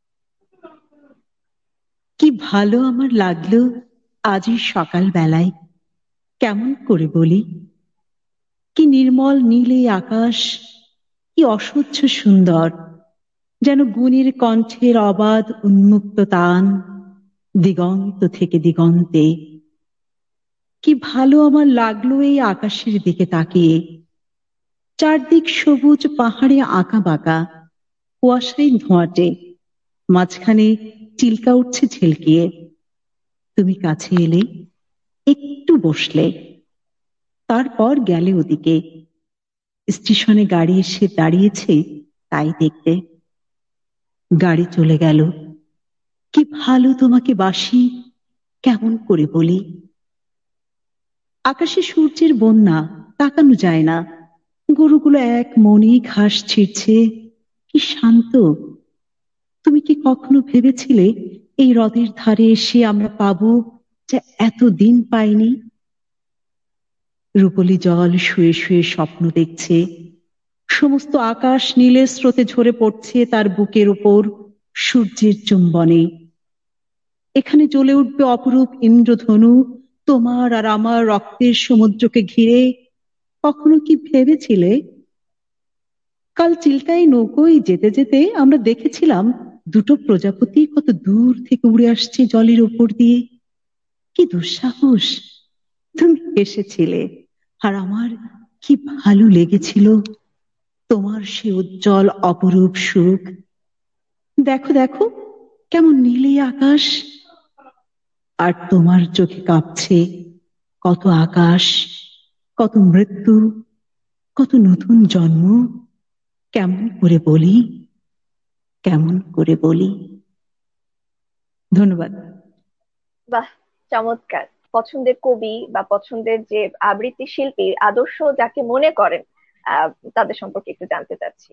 S4: কি ভালো আমার লাগলো আজই সকাল বেলায়, কেমন করে বলি। কি নির্মল নীল এই আকাশ, কি অসহ্য সুন্দর, যেন গুণীর কণ্ঠের অবাধ উন্মুক্ত তান দিগন্ত থেকে দিগন্তে। কি ভালো আমার লাগলো এই আকাশের দিকে তাকিয়ে, চারদিক সবুজ পাহাড়ে আঁকা বাঁকা, কুয়াশায় ধোঁয়াটে, মাঝখানে চিল্কা উঠছে ঝিলকিয়ে। তুমি কাছে এলে, একটু বসলে, তারপর গেলে ওদিকে। স্টেশনে গাড়ি এসে দাঁড়িয়েছে তাই দেখতে। গাড়ি চলে গেল। কি ভালো তোমাকে বাসি, কেমন করে বলি। আকাশে সূর্যের বন্যা, তাকানো যায় না। গরুগুলো এক মনে ঘাস ছিঁড়ছে, কি শান্ত। তুমি কি কখনো ভেবেছিলে এই হ্রদের ধারে এসে আমরা পাবো যা এতদিন পাইনি। রূপলি জল শুয়ে শুয়ে স্বপ্ন দেখছে, সমস্ত আকাশ নীলের স্রোতে ঝরে পড়ছে তার বুকের উপর সূর্যের চুম্বনে। এখানে জ্বলে উঠবে অপরূপ ইন্দ্রধনু, তোমার আর আমার রক্তের সমুদ্রকে ঘিরে। কখনো কি ভেবেছিলে? কাল চিল্কাই নৌকোয় যেতে যেতে আমরা দেখেছিলাম দুটো প্রজাপতি কত দূর থেকে উড়ে আসছে জলের উপর দিয়ে। কি দুঃসাহস! তুমি এসেছিলে, আর আমার কি ভালো লেগেছিল তোমার সে উজ্জ্বল অপরূপ সুখ। দেখো দেখো, কেমন নীলে আকাশ, আর তোমার চোখে কাঁপছে কত আকাশ, কত মৃত্যু, কত নতুন জন্ম। কেমন করে বলি, কেমন করে বলি। ধন্যবাদ।
S3: বাহ, চমৎকার। পছন্দের কবি বা পছন্দের যে আবৃত্তি শিল্পী আদর্শ যাকে মনে করেন, আহ তাদের সম্পর্কে একটু জানতে চাচ্ছি।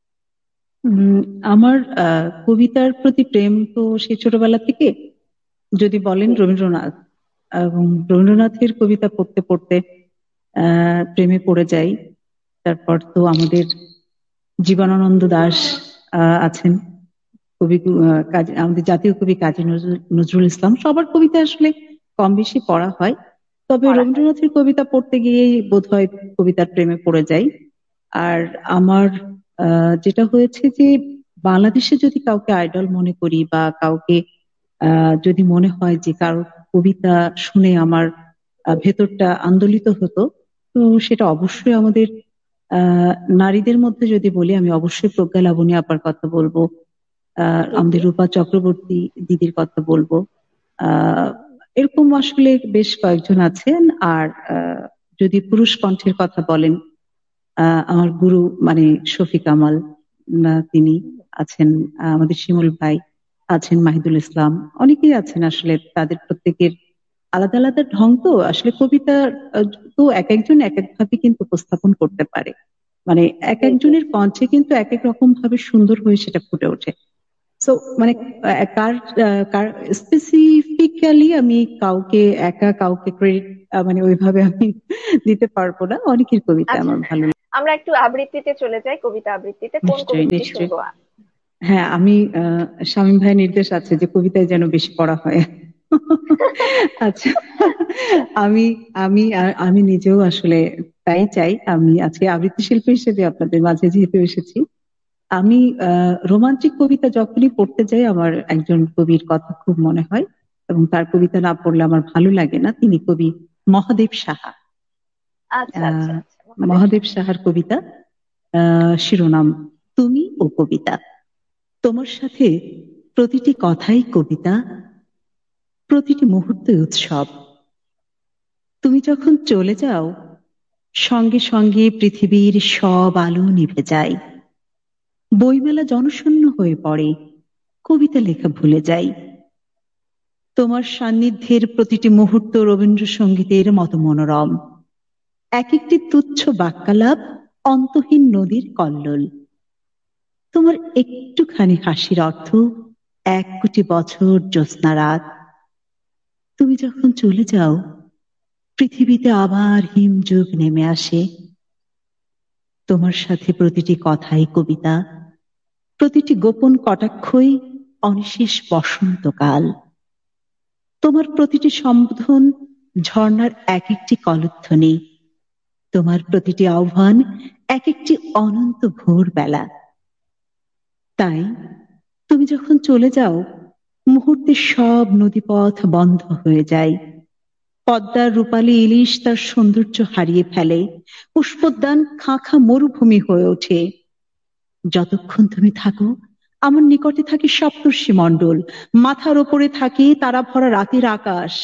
S4: উম, আমার কবিতার প্রতি প্রেম তো সেই ছোটবেলা থেকে। যদি বলেন
S3: জি।
S4: রবীন্দ্রনাথ, এবং রবীন্দ্রনাথের কবিতা পড়তে পড়তে প্রেমে পড়ে যাই। তারপর তো আমাদের জীবনানন্দ দাশ আছেন, কবি, আমাদের জাতীয় কবি কাজী নজরুল ইসলাম। সবার কবিতা আসলে কম বেশি পড়া হয়, তবে
S3: পড়া হয়।
S4: রবীন্দ্রনাথের কবিতা পড়তে গিয়েই বোধহয় কবিতার প্রেমে পড়ে যাই। আর আমার যেটা হয়েছে যে, বাংলাদেশে যদি কাউকে আইডল মনে করি বা কাউকে যদি মনে হয় যে কারোর কবিতা শুনে আমার ভেতরটা আন্দোলিত হতো, তো সেটা অবশ্যই আমাদের নারীদের মধ্যে যদি বলি, আমি অবশ্যই প্রজ্ঞা লাবণী আপার কথা বলবো,
S3: জি জি।
S4: আমাদের রূপা চক্রবর্তী দিদির কথা বলবো। আহ এরকম আসলে বেশ কয়েকজন আছেন। আর যদি পুরুষ কণ্ঠের কথা বলেন, আমার গুরু মানে শফিক কামাল, তিনি আছেন, আমাদের শিমুল ভাই আছেন মাহিদুল ইসলাম, অনেকেই আছেন। আসলে তাদের প্রত্যেকের আলাদা আলাদা ঢং, তো আসলে কবিতা তো এক একজন এক এক ভাবে কিন্তু উপস্থাপন করতে পারে, মানে এক একজনের কণ্ঠে কিন্তু এক এক রকম ভাবে সুন্দর হয়ে সেটা ফুটে ওঠে। সো মানে কার কার স্পেসিফিক্যালি আমি কাউকে ক্রেডিট মানে ওইভাবে আমি দিতে পারবো না। অনেকের কবিতা
S3: আচ্ছা,
S4: আমার ভালো লাগে।
S3: আমরা একটু আবৃত্তিতে চলে যাই, কবিতা আবৃত্তিতে কোন
S4: নিশ্চয়ই
S3: কবিতাটি
S4: নিশ্চয়ই।
S3: শুনবো?
S4: হ্যাঁ, আমি শামীম ভাইয়ের নির্দেশ আছে যে কবিতায় যেন বেশি পড়া হয়। আচ্ছা, আমি আমি আমি নিজেও আসলে তাই চাই। আমি আজকে আবৃত্তি শিল্পী হিসেবে আপনাদের মাঝে যেহেতু এসেছি, আমি রোমান্টিক কবিতা যখনই পড়তে যাই আমার একজন কবির কথা খুব মনে হয়, এবং তার কবিতা না পড়লে আমার ভালো লাগে না। তিনি কবি মহাদেব সাহা।
S3: আচ্ছা আচ্ছা
S4: আহ
S3: আচ্ছা, মহাদেব
S4: মহাদেব
S3: সাহা।
S4: সাহার কবিতা, শিরোনাম তুমি ও কবিতা। তোমার সাথে প্রতিটি কথাই কবিতা, প্রতিটি মুহূর্তে উৎসব। তুমি যখন চলে যাও, সঙ্গে সঙ্গে পৃথিবীর সব আলো নিভে যায়, বইমেলা জনশূন্য হয়ে পড়ে, কবিতা লেখা ভুলে যাই। তোমার সান্নিধ্যের প্রতিটি মুহূর্ত রবীন্দ্রসঙ্গীতের মতো মনোরম, এক একটি তুচ্ছ বাক্যালাপ অন্তহীন নদীর কল্লোল। তোমার একটুখানি হাসির অর্থ 1 কোটি বছর জ্যোৎস্না রাত। তুমি যখন চলে যাও, পৃথিবীতে আবার হিমযুগ নেমে আসে। তোমার সাথে প্রতিটি কথাই কবিতা, প্রতিটি গোপন কটাক্ষই অনিশেষ বসন্তকাল। তোমার প্রতিটি সম্বোধন ঝর্ণার এক একটি কলধ্বনি, তোমার প্রতিটি আহ্বান এক একটি অনন্ত ভোরবেলা। তাই তুমি যখন চলে যাও, মুহূর্তে সব নদীপথ বন্ধ হয়ে যায়। পদ্মার রূপালী ইলিশ তার সৌন্দর্য হারিয়ে ফেলে, পুষ্পোদ্যান খাঁ মরুভূমি হয়ে ওঠে। যতক্ষণ তুমি থাকো, আমার নিকটে থাকে সপ্তর্ষি মণ্ডল, মাথার ওপরে থাকে তারা ভরা রাতের আকাশ।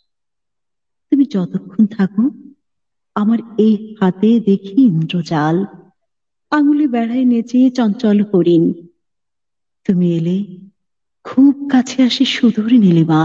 S4: তুমি যতক্ষণ থাকো, আমার এই হাতে দেখি ইন্দ্রজাল, আঙুলে বেড়ায় নেচে চঞ্চল হরিণ। তুমি এলে খুব কাছে আসে সুদূর নীলিমা।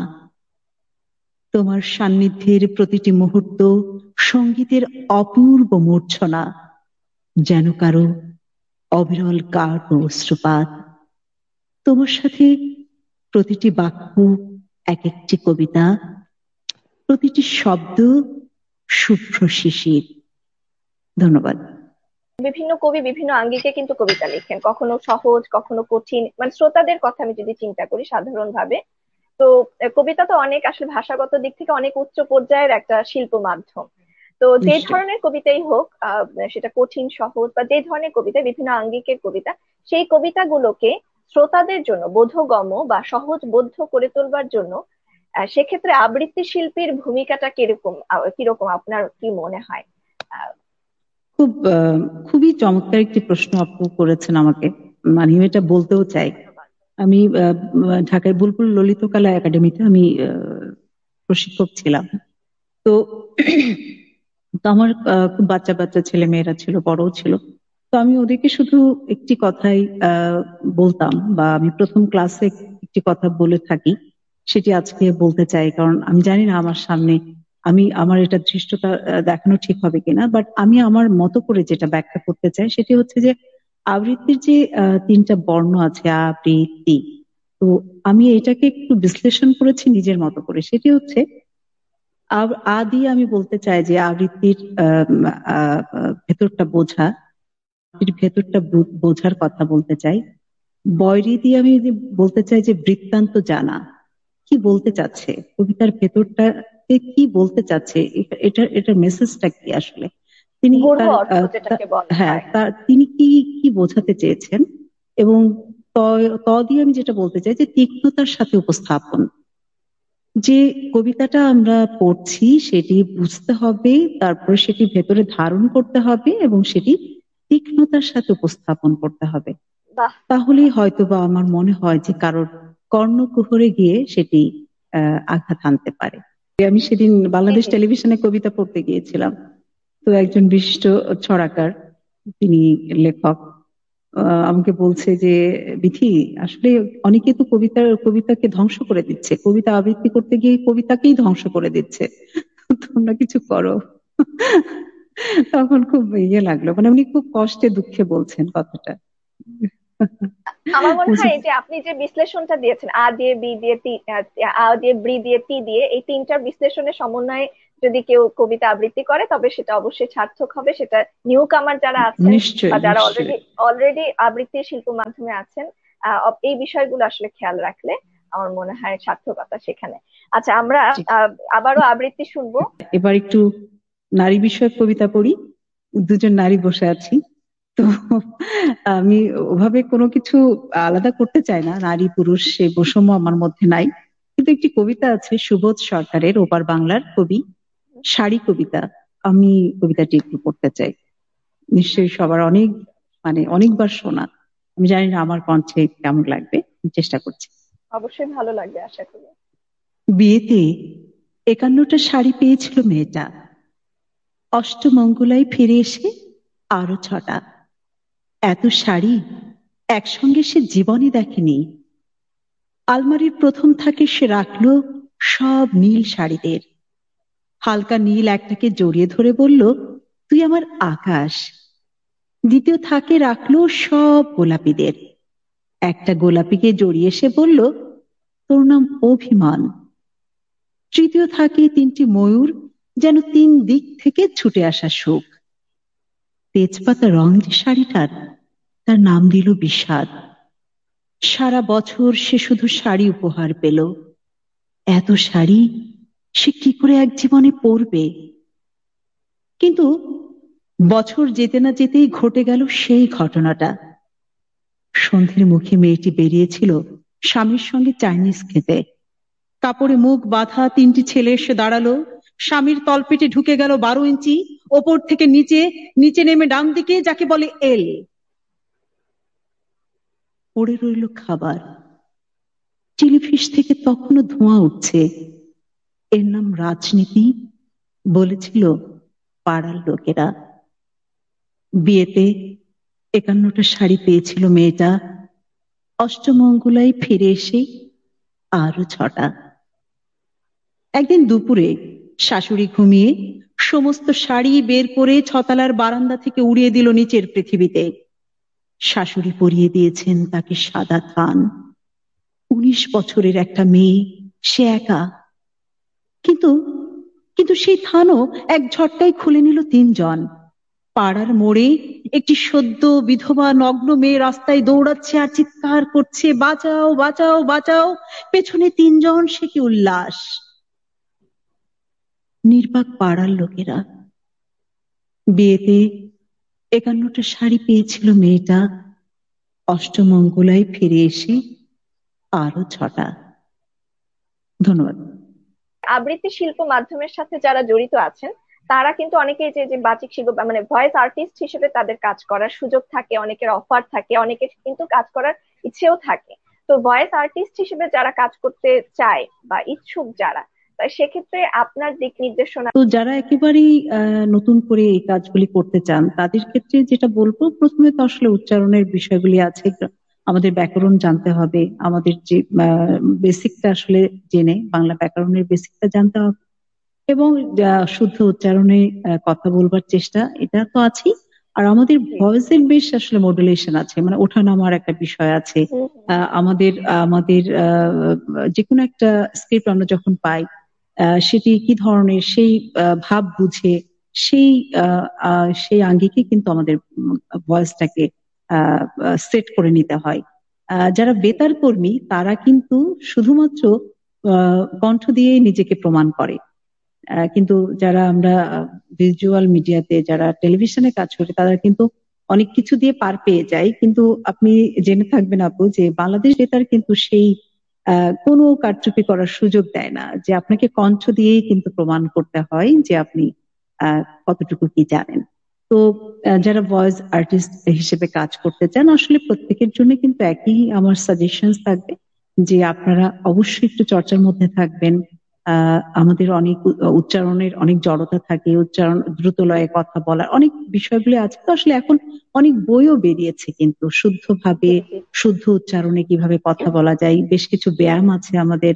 S4: তোমার সান্নিধ্যের প্রতিটি মুহূর্ত সঙ্গীতের অপূর্ব মূর্ছনা, যেন কারো অবিরল কাঠ ও অশ্রুপাত। তোমার সাথে প্রতিটি বাক্য এক একটি কবিতা, প্রতিটি শব্দ শুভ্র শিশির। ধন্যবাদ।
S3: বিভিন্ন কবি বিভিন্ন আঙ্গিকে কিন্তু কবিতা লেখেন, কখনো সহজ কখনো কঠিন, মানে শ্রোতাদের কথা আমি যদি চিন্তা করি সাধারণ ভাবে, তো কবিতা তো অনেক আসলে ভাষাগত দিক থেকে অনেক উচ্চ পর্যায়ের একটা শিল্প মাধ্যম। তো যে
S4: নিশ্চয়।
S3: ধরনের কবিতাই হোক, সেটা কঠিন সহজ বা যে ধরনের কবিতা, বিভিন্ন আঙ্গিকের কবিতা, সেই কবিতাগুলোকে শ্রোতাদের জন্য বোধগম্য বা সহজ বোধ্য করে তোলবার জন্য সেক্ষেত্রে আবৃত্তি শিল্পীর ভূমিকাটা কিরকম আপনার কি মনে হয়? আহ,
S4: খুবই চমৎকার একটি প্রশ্ন আপু করেছেন আমাকে, মানে আমি এটা বলতেও চাই।
S3: ধন্যবাদ।
S4: আমি ঢাকার বুলবুল ললিতকলা একাডেমিতে আমি প্রশিক্ষক ছিলাম। তো তো আমার খুব বাচ্চা বাচ্চা ছেলে মেয়েরা ছিল, বড়ও ছিল। তো আমি ওদেরকে শুধু একটি কথাই বলতাম, বা আমি প্রথম ক্লাসে একটি কথা বলে থাকি, সেটি আজকে বলতে চাই। কারণ আমি জানি না আমার সামনে আমার এটা ধৃষ্টতা দেখানো ঠিক হবে কিনা, বাট আমি আমার মতো করে যেটা ব্যাখ্যা করতে চাই সেটি হচ্ছে যে আবৃত্তির যে 3টা বর্ণ আছে, আবৃত্তি, তো আমি এটাকে একটু বিশ্লেষণ করেছি নিজের মতো করে। সেটি হচ্ছে আদি আমি বলতে চাই যে আবৃত্তির ভেতরটা বোঝা, ভেতরটা বোঝার কথা বলতে চাই। বয়রি দিয়ে আমি যদি বলতে চাই যে বৃত্তান্ত জানা, কি বলতে চাচ্ছে কবিতার ভেতরটা, কি বলতে চাচ্ছে, এটার মেসেজটা কি আসলে, তিনি
S3: গূঢ়
S4: তার
S3: অর্থ যেটাকে বলা
S4: হ্যাঁ
S3: হয়।
S4: তিনি কি বোঝাতে চেয়েছেন। এবং ত ত দিয়ে আমি যেটা বলতে চাই যে তীক্ষ্ণতার সাথে উপস্থাপন, যে কবিতাটা আমরা পড়ছি সেটি বুঝতে হবে, তারপরে সেটি ভেতরে ধারণ করতে হবে এবং সেটি তীক্ষ্ণতার সাথে উপস্থাপন করতে হবে।
S3: বাহ।
S4: তাহলেই হয়তো বা আমার মনে হয় যে কারোর কর্ণকুহরে গিয়ে সেটি আঘাত হানতে পারে। আমি সেদিন
S3: জি
S4: বাংলাদেশ
S3: জি।
S4: টেলিভিশনে কবিতা পড়তে গিয়েছিলাম। তো একজন বিশিষ্ট ছড়াকার, তিনি লেখক, আমাকে বলছে যে বিথি, আসলে অনেকে তো কবিতাকে ধ্বংস করে দিচ্ছে, কবিতা আবৃত্তি করতে গিয়ে কবিতাকেই ধ্বংস করে দিচ্ছে, তোমরা কিছু করো। তখন খুব লাগলো, মানে উনি খুব কষ্টে দুঃখে বলছেন কথাটা।
S3: আমার মনে
S4: বলছি
S3: হয় এই যে আপনি যে বিশ্লেষণটা দিয়েছেন, আ দিয়ে বি দিয়ে তি, আ দিয়ে ব্রি দিয়ে তি দিয়ে, এই তিনটার বিশ্লেষণের সমন্বয়ে যদি কেউ কবিতা আবৃত্তি করে তবে সেটা অবশ্যই সার্থক হবে। সেটা নিউ কামার যারা আছেন বা
S4: নিশ্চয়ই
S3: যারা
S4: নিশ্চয়ই।
S3: অলরেডি অলরেডি আবৃত্তি শিল্প মাধ্যমে আছেন, এই বিষয়গুলো আসলে খেয়াল রাখলে আমার মনে হয় সার্থকতা সেখানে। আচ্ছা, আমরা
S4: জি।
S3: আবারও আবৃত্তি শুনবো।
S4: এবার একটু নারী বিষয়ক কবিতা পড়ি, দুজন নারী বসে আছি তো। আমি ওভাবে কোনো কিছু আলাদা করতে চাই না, নারী পুরুষ সে বৈষম্য আমার মধ্যে নাই, কিন্তু একটি কবিতা আছে সুবোধ সরকারের, ওপার বাংলার কবি, শাড়ি কবিতা। আমি কবিতাটি একটু পড়তে চাই, নিশ্চয়ই সবার অনেক মানে অনেকবার শোনা। আমি জানি না আমার কণ্ঠে কেমন লাগবে, চেষ্টা করছি।
S3: অবশ্যই ভালো লাগবে আশা করি।
S4: বিয়েতে 51টা শাড়ি পেয়েছিল মেয়েটা, অষ্টমঙ্গলায় ফিরে এসে আরো 6টা। এত শাড়ি একসঙ্গে সে জীবনে দেখেনি। আলমারির প্রথম থাকে সে রাখলো সব নীল শাড়িদের, হালকা নীল একটাকে জড়িয়ে ধরে বলল, তুই আমার আকাশ। দ্বিতীয় থাকে রাখলো সব গোলাপিদের, একটা গোলাপিকে জড়িয়ে সে বলল, তোর নাম অভিমান। তৃতীয় থাকে 3টি ময়ূর, যেন 3 দিক থেকে ছুটে আসা সুখ। তেজপাতা রং যে শাড়িটার, তার নাম দিল বিষাদ। সারা বছর সে শুধু শাড়ি উপহার পেল, এত শাড়ি সে কি করে এক জীবনে পরবে। কিন্তু বছর যেতে না যেতেই ঘটে গেল সেই ঘটনাটা। সন্ধ্যের মুখে মেয়েটি বেরিয়েছিল স্বামীর সঙ্গে চাইনিজ খেতে। কাপড়ে মুখ বাঁধা 3টি ছেলে এসে দাঁড়ালো, স্বামীর তলপেটে ঢুকে গেল 12 ইঞ্চি, ওপর থেকে নিচে, নিচে নেমে ডান দিকে, যাকে বলে এল। পড়ে রইল খাবার, চিলিফিশ থেকে তখনও ধোঁয়া উঠছে। এর নাম রাজনীতি, বলেছিল পাড়ার লোকেরা। বিয়েতে 51টা শাড়ি পেয়েছিল মেয়েটা, অষ্টমঙ্গলায় ফিরে এসে আরো 6টা। একদিন দুপুরে শাশুড়ি ঘুমিয়ে সমস্ত শাড়ি বের করে 6তলার বারান্দা থেকে উড়িয়ে দিল নিচের পৃথিবীতে। শাশুড়ি পরিয়ে দিয়েছেন তাকে সাদা থান। 19 বছরের একটা মেয়ে, সে একা। কিন্তু কিন্তু সেই থানও এক ঝটকায় খুলে নিল 3 জন। পাড়ার মোড়ে একটি সদ্য বিধবা নগ্ন মেয়ে রাস্তায় দৌড়াচ্ছে আর চিৎকার করছে, বাঁচাও বাঁচাও বাঁচাও। পেছনে 3 জন, সে কি উল্লাস। নির্বাক পাড়ার লোকেরা। বিয়েতে 51টা শাড়ি পেয়েছিল মেয়েটা, অষ্টমঙ্গলায় ফিরে এসে আরো 6টা। ধন্যবাদ।
S3: আবৃত্তি শিল্প মাধ্যমের সাথে যারা জড়িত আছেন তারা কিন্তু অনেকেই যে যে বাচিক শিল্প মানে ভয়েস আর্টিস্ট হিসেবে তাদের কাজ করার সুযোগ থাকে, অনেকের অফার থাকে, অনেকের কিন্তু কাজ করার ইচ্ছেও থাকে। তো ভয়েস আর্টিস্ট হিসেবে যারা কাজ করতে চায় বা ইচ্ছুক যারা, তাই সেক্ষেত্রে আপনার দিক নির্দেশনা।
S4: তো যারা একেবারেই নতুন করে এই কাজগুলি করতে চান, তাদের ক্ষেত্রে যেটা বলবো, প্রথমে তো আসলে উচ্চারণের বিষয়গুলি আছে, আমাদের ব্যাকরণ জানতে হবে, আমাদের যে বেসিকটা আসলে জেনে বাংলা ব্যাকরণের বেসিকটা জানতে হবে, এবং শুদ্ধ উচ্চারণে কথা বলবার চেষ্টা, এটা তো আছেই। আর আমাদের ভয়েসের বেশ আসলে মডুলেশন আছে, মানে ওঠানামার একটা বিষয় আছে। আমাদের আমাদের যে কোনো একটা স্ক্রিপ্ট আমরা যখন পাই, সেটি কি ধরনের, সেই ভাব বুঝে সেই সেই আঙ্গিকে কিন্তু আমাদের ভয়েসটাকে সেট করে নিতে হয়। যারা বেতার কর্মী তারা কিন্তু শুধুমাত্র কণ্ঠ দিয়েই নিজেকে প্রমাণ করে, কিন্তু যারা আমরা ভিজুয়াল মিডিয়াতে, যারা টেলিভিশনে কাজ করে, তারা কিন্তু অনেক কিছু দিয়ে পার পেয়ে যায়। কিন্তু আপনি জেনে থাকবেন আপু, যে বাংলাদেশ বেতার কিন্তু সেই কোনো কারচুপি করার সুযোগ দেয় না, যে আপনাকে কণ্ঠ দিয়েই কিন্তু প্রমাণ করতে হয় যে আপনি কতটুকু কি জানেন। তো যারা ভয়েস আর্টিস্ট হিসেবে কাজ করতে চান, আসলে প্রত্যেকের জন্য কিন্তু একই আমার সাজেশন থাকবে, যে আপনারা অবশ্যই একটু চর্চার মধ্যে থাকবেন, আমাদের অনেক উচ্চারণের অনেক জড়তা থাকে, উচ্চারণ দ্রুত লয়ে কথা বলার অনেক বিষয়গুলো আছে। তো আসলে এখন অনেক বইও বেরিয়েছে কিন্তু শুদ্ধভাবে শুদ্ধ উচ্চারণে কিভাবে কথা বলা যায়, বেশ কিছু ব্যায়াম আছে আমাদের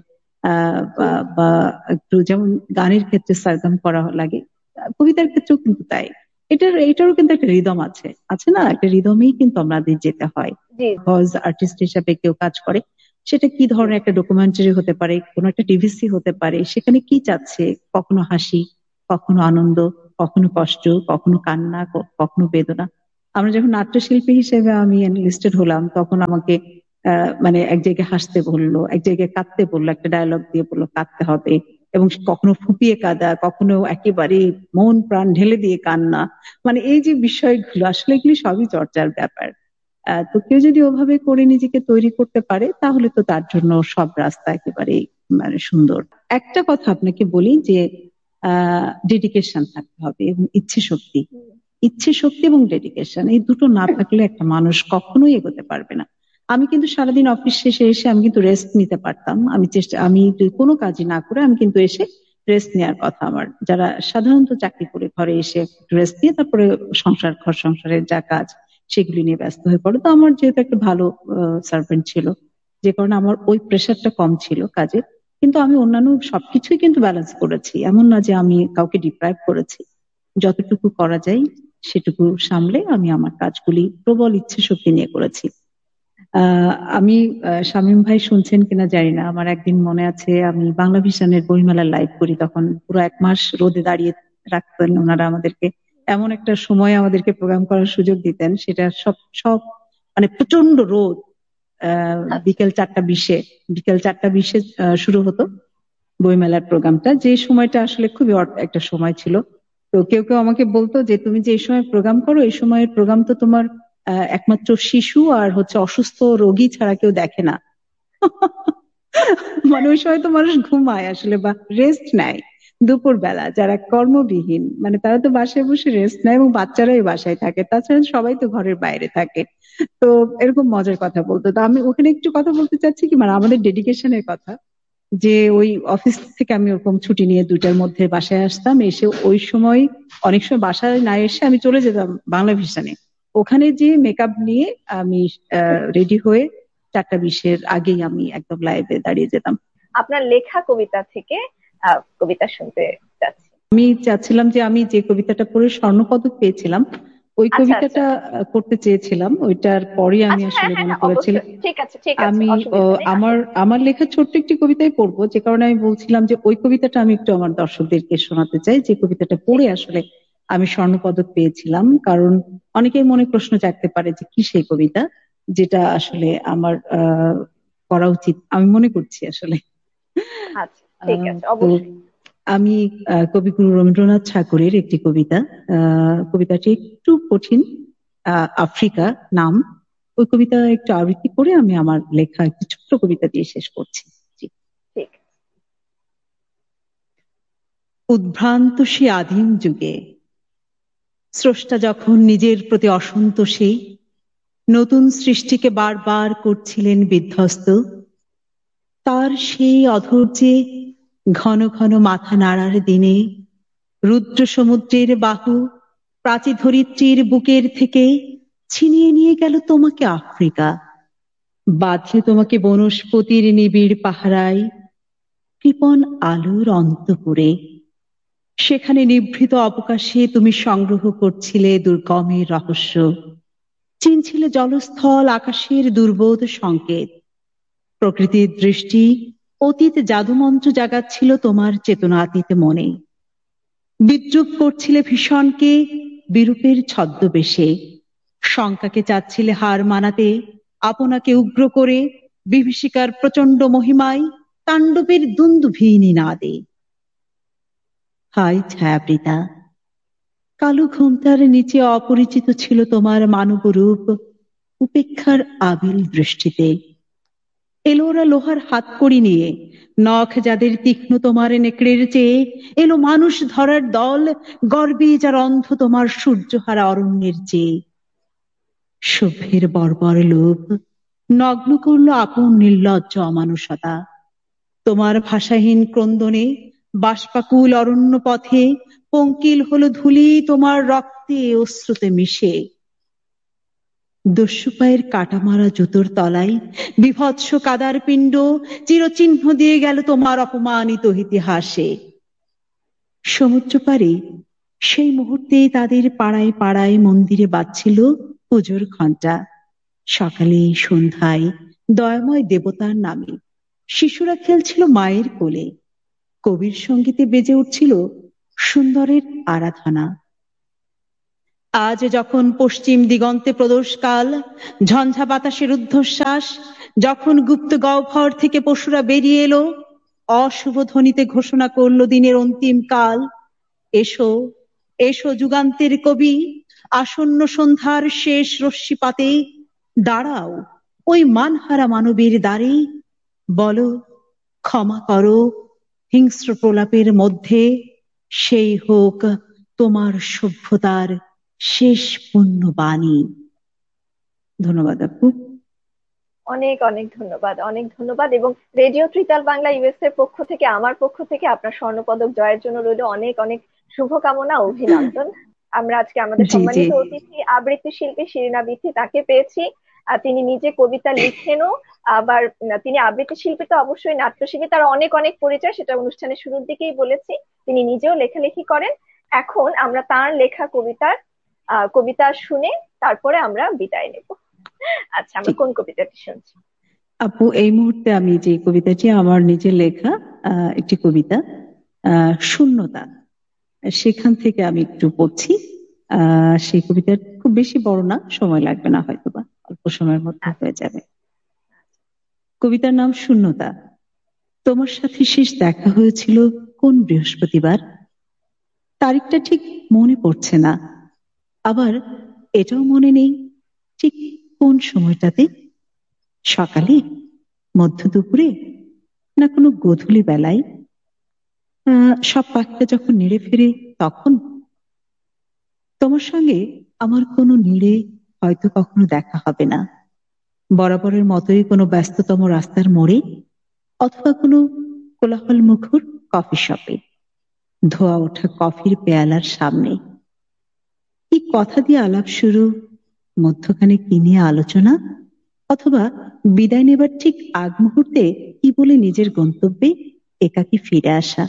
S4: বা একটু যেমন গানের ক্ষেত্রে সারগাম করা লাগে, কবিতার ক্ষেত্রেও কিন্তু তাই। এটারও কিন্তু একটা রিদম আছে, আছে না? একটা রিদমেই কিন্তু আমাদের যেতে হয়। ভয়েস আর্টিস্ট হিসাবে কেউ কাজ করে, সেটা কি ধরনের একটা ডকুমেন্টারি হতে পারে, কোনো একটা টিভিসি হতে পারে, সেখানে কি চাচ্ছে, কখনো হাসি, কখনো আনন্দ, কখনো কষ্ট, কখনো কান্না, কখনো বেদনা। আমরা যখন নাট্যশিল্পী হিসেবে আমি এনলিস্টেড হলাম, তখন আমাকে মানে এক জায়গায় হাসতে বললো, এক জায়গায় কাঁদতে বললো, একটা ডায়লগ দিয়ে বললো কাঁদতে হবে, এবং কখনো ফুপিয়ে কাঁদা, কখনো একেবারে মন প্রাণ ঢেলে দিয়ে কান্না। মানে এই যে বিষয়গুলো, আসলে এগুলি সবই চর্চার ব্যাপার। তো কেউ যদি ওভাবে করে নিজেকে তৈরি করতে পারে, তাহলে তো তার জন্য সব রাস্তা একেবারে মানে সুন্দর। একটা কথা আপনাকে বলি যে ডেডিকেশন থাকতে হবে এবং ইচ্ছে শক্তি। ইচ্ছে শক্তি এবং ডেডিকেশন, এই দুটো না থাকলে একটা মানুষ কখনোই এগোতে পারবে না। আমি কিন্তু সারাদিন অফিস শেষে এসে আমি কিন্তু রেস্ট নিতে পারতাম, আমি কোনো কাজই না করে আমি কিন্তু এসে রেস্ট নেওয়ার কথা আমার। যারা সাধারণত চাকরি করে ঘরে এসে রেস্ট নিয়ে তারপরে ঘর সংসারের যা কাজ সেগুলি নিয়ে ব্যস্ত হয়ে পড়ে। তো আমার যেহেতু একটা ভালো সার্ভেন্ট ছিল, যে কারণে আমার ওই প্রেশারটা কম ছিল কাজের, কিন্তু আমি অন্যান্য সবকিছুই কিন্তু ব্যালেন্স করেছি। এমন না যে আমি কাউকে ডিপ্রাইভ করেছি, যতটুকু করা যায় সেটুকু সামলে আমি আমার কাজগুলি প্রবল ইচ্ছে শক্তি নিয়ে করেছি। আমি শামীম ভাই শুনছেন কিনা জানি না, আমার একদিন মনে আছে আমি বাংলা ভিশনের বইমেলার লাইভ করি, তখন পুরো 1 মাস রোদে দাঁড়িয়ে রাখতেন ওনারা আমাদেরকে, এমন একটা সময় আমাদেরকে প্রোগ্রাম করার সুযোগ দিতেন, সেটা সব মানে প্রচন্ড রোদ। বিকেল 4:20 শুরু হতো বইমেলার প্রোগ্রামটা, যে সময়টা আসলে খুবই একটা সময় ছিল। তো কেউ কেউ আমাকে বলতো যে তুমি যে এই সময় প্রোগ্রাম করো, এই সময়ের প্রোগ্রাম তো তোমার একমাত্র শিশু আর অসুস্থ রোগী ছাড়া কেউ দেখে না। মানে ওই সময় তো মানুষ ঘুমায় আসলে বা রেস্ট নেয়, দুপুর বেলা যারা কর্মবিহীন, মানে তারা তো বাসায় বসে রেস্ট নেয়, এবং বাচ্চারাই বাসায় থাকে, তাছাড়া সবাই তো ঘরের বাইরে থাকে। তো এরকম মজার কথা বলতো। তো আমি ওখানে একটু কথা বলতে চাচ্ছি কি, মানে আমাদের ডেডিকেশনের কথা, যে ওই অফিস থেকে আমি ওরকম ছুটি নিয়ে 2টার মধ্যে বাসায় আসতাম, এসে ওই সময় অনেক সময় বাসায় না এসে আমি চলে যেতাম বাংলা ভিশনে, ওখানে যে মেকআপ নিয়ে আমি রেডি হয়ে 4:20 আগেই আমি একদম লাইভে দাঁড়িয়ে যেতাম।
S3: আপনার লেখা কবিতা থেকে কবিতা শুনতে চাচ্ছি।
S4: আমি চাচ্ছিলাম যে আমি যে কবিতাটা পড়ে স্বর্ণপদক পেয়েছিলাম, ওই কবিতাটা করতে চেয়েছিলাম, ওইটার পরে আমি আসলে মনে করেছিলাম আমি আমার লেখা ছোট্ট একটি কবিতাই পড়বো, যে কারণে আমি বলছিলাম যে ওই কবিতাটা আমি একটু আমার দর্শকদেরকে শোনাতে চাই, যে কবিতাটা পড়ে আসলে আমি স্বর্ণপদক পেয়েছিলাম। কারণ অনেকেই মনে প্রশ্ন জাগতে পারে যে কি সেই কবিতা, যেটা আসলে আমার করা উচিত আমি মনে করছি আসলে। আমি কবিগুরু রবীন্দ্রনাথ ঠাকুরের একটি কবিতা, কবিতাটি একটু কঠিন, আফ্রিকা নাম, ওই কবিতা একটু আবৃত্তি করে আমি আমার লেখা একটি ছোট্ট কবিতা দিয়ে শেষ করছি। উদ্ভ্রান্ত সে আদিম যুগে স্রষ্টা যখন নিজের প্রতি অসন্তোষে নতুন সৃষ্টিকে বারবার করছিলেন বিধ্বস্ত, তার সেই অধৈর্যে ঘন ঘন মাথা নাড়ার দিনে রুদ্র সমুদ্রের বাহু প্রাচী ধরিত্রীর বুকের থেকে ছিনিয়ে নিয়ে গেল তোমাকে আফ্রিকা, বাঁধলে তোমাকে বনস্পতির নিবিড় পাহারায় কৃপণ আলোর অন্তপুরে। সেখানে নিভৃত অবকাশে তুমি সংগ্রহ করছিলে দুর্গমের রহস্য, চিনছিলে জলস্থল আকাশের দুর্বোধ সংকেত। প্রকৃতির দৃষ্টি অতীত জাদুমন্ত্র জাগাচ্ছিল তোমার চেতনাতীত মনে। বিদ্রুপ করছিলে ভীষণকে বিরূপের ছদ্মবেশে, শঙ্কাকে চাচ্ছিলে হার মানাতে আপনাকে উগ্র করে বিভীষিকার প্রচন্ড মহিমায় তাণ্ডবের দুন্দুভিনী নাদে। হায় ছায়াবৃতা, কালো ঘোমটার নিচে অপরিচিত ছিল তোমার মানব রূপ উপেক্ষার আবিল দৃষ্টিতে। এলো ওরা লোহার হাতকড়ি নিয়ে, নখ যাদের তীক্ষ্ণ তোমার নেকড়ের চেয়ে, এলো মানুষ ধরার দল গর্বে যার অন্ধ তোমার সূর্যহারা অরণ্যের চেয়ে। সভ্যের বর্বর লোভ নগ্ন করলো আপন নির্লজ্জ অমানুষতা, তোমার ভাষাহীন ক্রন্দনে বাষ্পাকুল অরণ্য পথে পঙ্কিল হলো ধূলি তোমার রক্তে অশ্রুতে মিশে। দস্যু পায়ের কাটামারা জুতোর তলায় বিভৎস কাদার পিণ্ড চিরচিহ্ন দিয়ে গেল তোমার অপমানিত ইতিহাসে। সমুদ্র পারে সেই মুহূর্তে তাদের পাড়ায় পাড়ায় মন্দিরে বাজছিল পুজোর ঘণ্টা। সকালে সন্ধ্যায় দয়াময় দেবতার নামে শিশুরা খেলছিল মায়ের কোলে। কবির সঙ্গীতে বেজে উঠছিল সুন্দরের আরাধনা। আজ যখন পশ্চিম দিগন্তে প্রদোষকাল, ঝঞ্ঝা বাতাসের ঊর্ধ্বশ্বাস, যখন গুপ্ত গহ্বর থেকে পশুরা বেরিয়ে এলো, অশুভ ধ্বনিতে ঘোষণা করলো দিনের অন্তিম কাল। এসো এসো যুগান্তের কবি, আসন্ন সন্ধ্যার শেষ রশ্মিপাতে দাঁড়াও ওই মানহারা মানবীর দ্বারে, বলো ক্ষমা করো হিংস্র প্রলাপের মধ্যে, সেই হোক তোমার সভ্যতার শেষ পূর্ণ বাণী। ধন্যবাদ আপু।
S3: অনেক অনেক ধন্যবাদ, অনেক ধন্যবাদ। এবং রেডিও ত্রিতাল বাংলা ইউএস এর পক্ষ থেকে, আমার পক্ষ থেকে আপনার স্বর্ণপদক জয়ের জন্য রইল অনেক অনেক শুভকামনা, অভিনন্দন। আমরা আজকে আমাদের
S4: জি জি
S3: সম্মানিত অতিথি আবৃত্তি শিল্পী শিরিনা বিথি, তাকে পেয়েছি। তিনি নিজে কবিতা লিখেনও, আবার তিনি আবৃত্তি শিল্পী তো অবশ্যই, নাট্যশিল্পী তার অনেক অনেক পরিচয়, সেটা অনুষ্ঠানের শুরুর দিকেই বলেছি। তিনি নিজেও লেখালেখি করেন। এখন আমরা তার লেখা কবিতা শুনে তারপরে আমরা বিদায় নেব। আচ্ছা, আমরা
S4: ঠিক।
S3: কোন কবিতাটি শুনছি?
S4: আপু এই মুহূর্তে আমি যে কবিতাটি আমার নিজের লেখা, একটি কবিতা, শূন্যতা, সেখান থেকে আমি একটু পড়ছি। সেই কবিতা খুব বেশি বড় না, সময় লাগবে না, হয়তোবা অল্প সময়ের মধ্যে হয়ে যাবে। কবিতার নাম শূন্যতা। তোমার সাথে শেষ দেখা হয়েছিল কোন বৃহস্পতিবার? তারিখটা ঠিক মনে পড়ছে না, আবার এটাও মনে নেই ঠিক কোন সময়টাতে। সকালে, মধ্য দুপুরে, না কোনো গোধূলি বেলায়? সব পাখিটা যখন নেড়ে ফেরে তখন? তোমার সঙ্গে আমার কোনো নীড়ে হয়তো কখনো দেখা হবে না, বরাবরের মতোই কোনো ব্যস্ততম রাস্তার মোড়ে, অথবা কোনো কোলাহল মুখর কফি শপে, ধোয়া ওঠা কফির পেয়ালার সামনে। কি কথা দিয়ে আলাপ শুরু, মধ্যখানে কি নিয়ে আলোচনা, অথবা বিদায় নেবার ঠিক আগ মুহূর্তে কি বলে নিজের গন্তব্যে একাকী ফিরে আসা।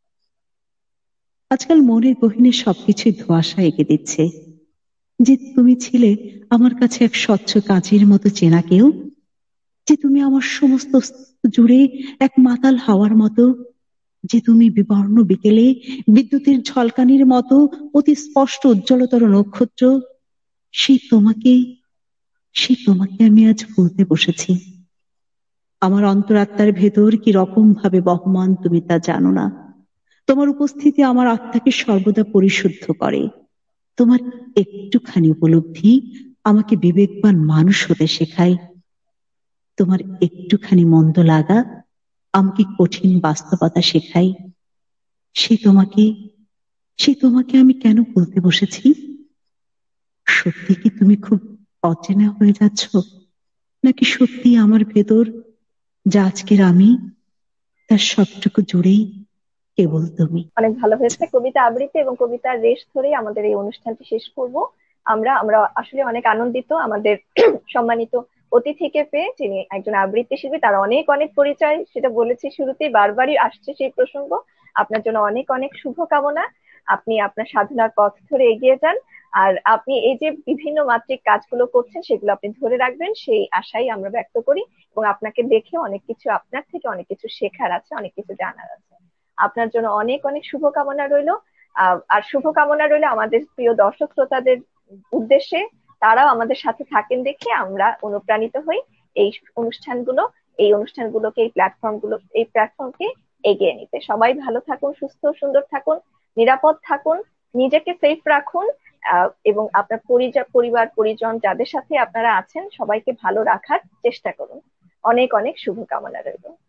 S4: আজকাল মনের গহীনে সবকিছু ধোঁয়াশা এঁকে দিচ্ছে, যে তুমি ছিলে আমার কাছে এক স্বচ্ছ কাঁচের মতো চেনা কেউ, যে তুমি আমার সমস্ত অস্তিত্ব জুড়ে এক মাতাল হাওয়ার মতো, যে তুমি বিবর্ণ বিকেলে বিদ্যুতের ঝলকানির মতো অতি স্পষ্ট উজ্জ্বলতর নক্ষত্র। সেই তোমাকে সেই তোমাকে আমি আজ ভুলতে বসেছি। আমার অন্তরাত্মার ভেতর কি রকম ভাবে বহমান তুমি তা জানো না। তোমার উপস্থিতি আমার আত্মাকে সর্বদা পরিশুদ্ধ করে। তোমার একটুখানি উপলব্ধি আমাকে বিবেকবান মানুষ হতে শেখায়। তোমার একটুখানি মন্দ লাগা আমাকে কঠিন বাস্তবতা শেখায়। সে তোমাকে সে তোমাকে আমি কেন বলতে বসেছি? সত্যি কি তুমি খুব অচেনা হয়ে যাচ্ছ, নাকি সত্যি আমার ভেতর যা আজকের আমি, তার সবটুকু জুড়েই কেবল তুমি?
S3: অনেক ভালো হয়েছে। কবিতা আবৃত্তি এবং কবিতার রেশ ধরেই আমাদের এই অনুষ্ঠানটি শেষ করব। আমরা আমরা আসলে অনেক আনন্দিত আমাদের সম্মানিত অতিথিকে পেয়ে, যিনি একজন আবৃত্তি শিল্পী, তার অনেক অনেক পরিচয়, সেটা বলেছি শুরুতেই, বারবারই আসছে সেই প্রসঙ্গ। আপনার জন্য অনেক অনেক শুভকামনা। আপনি আপনার সাধনার পথ ধরে এগিয়ে যান, আর আপনি এই যে বিভিন্ন মাত্রিক কাজগুলো করছেন সেগুলো আপনি ধরে রাখবেন, সেই আশাই আমরা ব্যক্ত করি। এবং আপনাকে দেখে অনেক কিছু, আপনার থেকে অনেক কিছু শেখার আছে, অনেক কিছু জানার আছে। আপনার জন্য অনেক অনেক শুভকামনা রইল। আর শুভকামনা রইল আমাদের প্রিয় দর্শক শ্রোতাদের উদ্দেশ্যে, তারাও আমাদের সাথে থাকেন দেখে আমরা অনুপ্রাণিত হই এই অনুষ্ঠানগুলোকে, এই প্ল্যাটফর্মকে এগিয়ে নিতে। সবাই ভালো থাকুন, সুস্থ সুন্দর থাকুন, নিরাপদ থাকুন, নিজেকে সেফ রাখুন, এবং আপনার পরিবার পরিজন যাদের সাথে আপনারা আছেন সবাইকে ভালো রাখার চেষ্টা করুন। অনেক অনেক শুভকামনা রইল।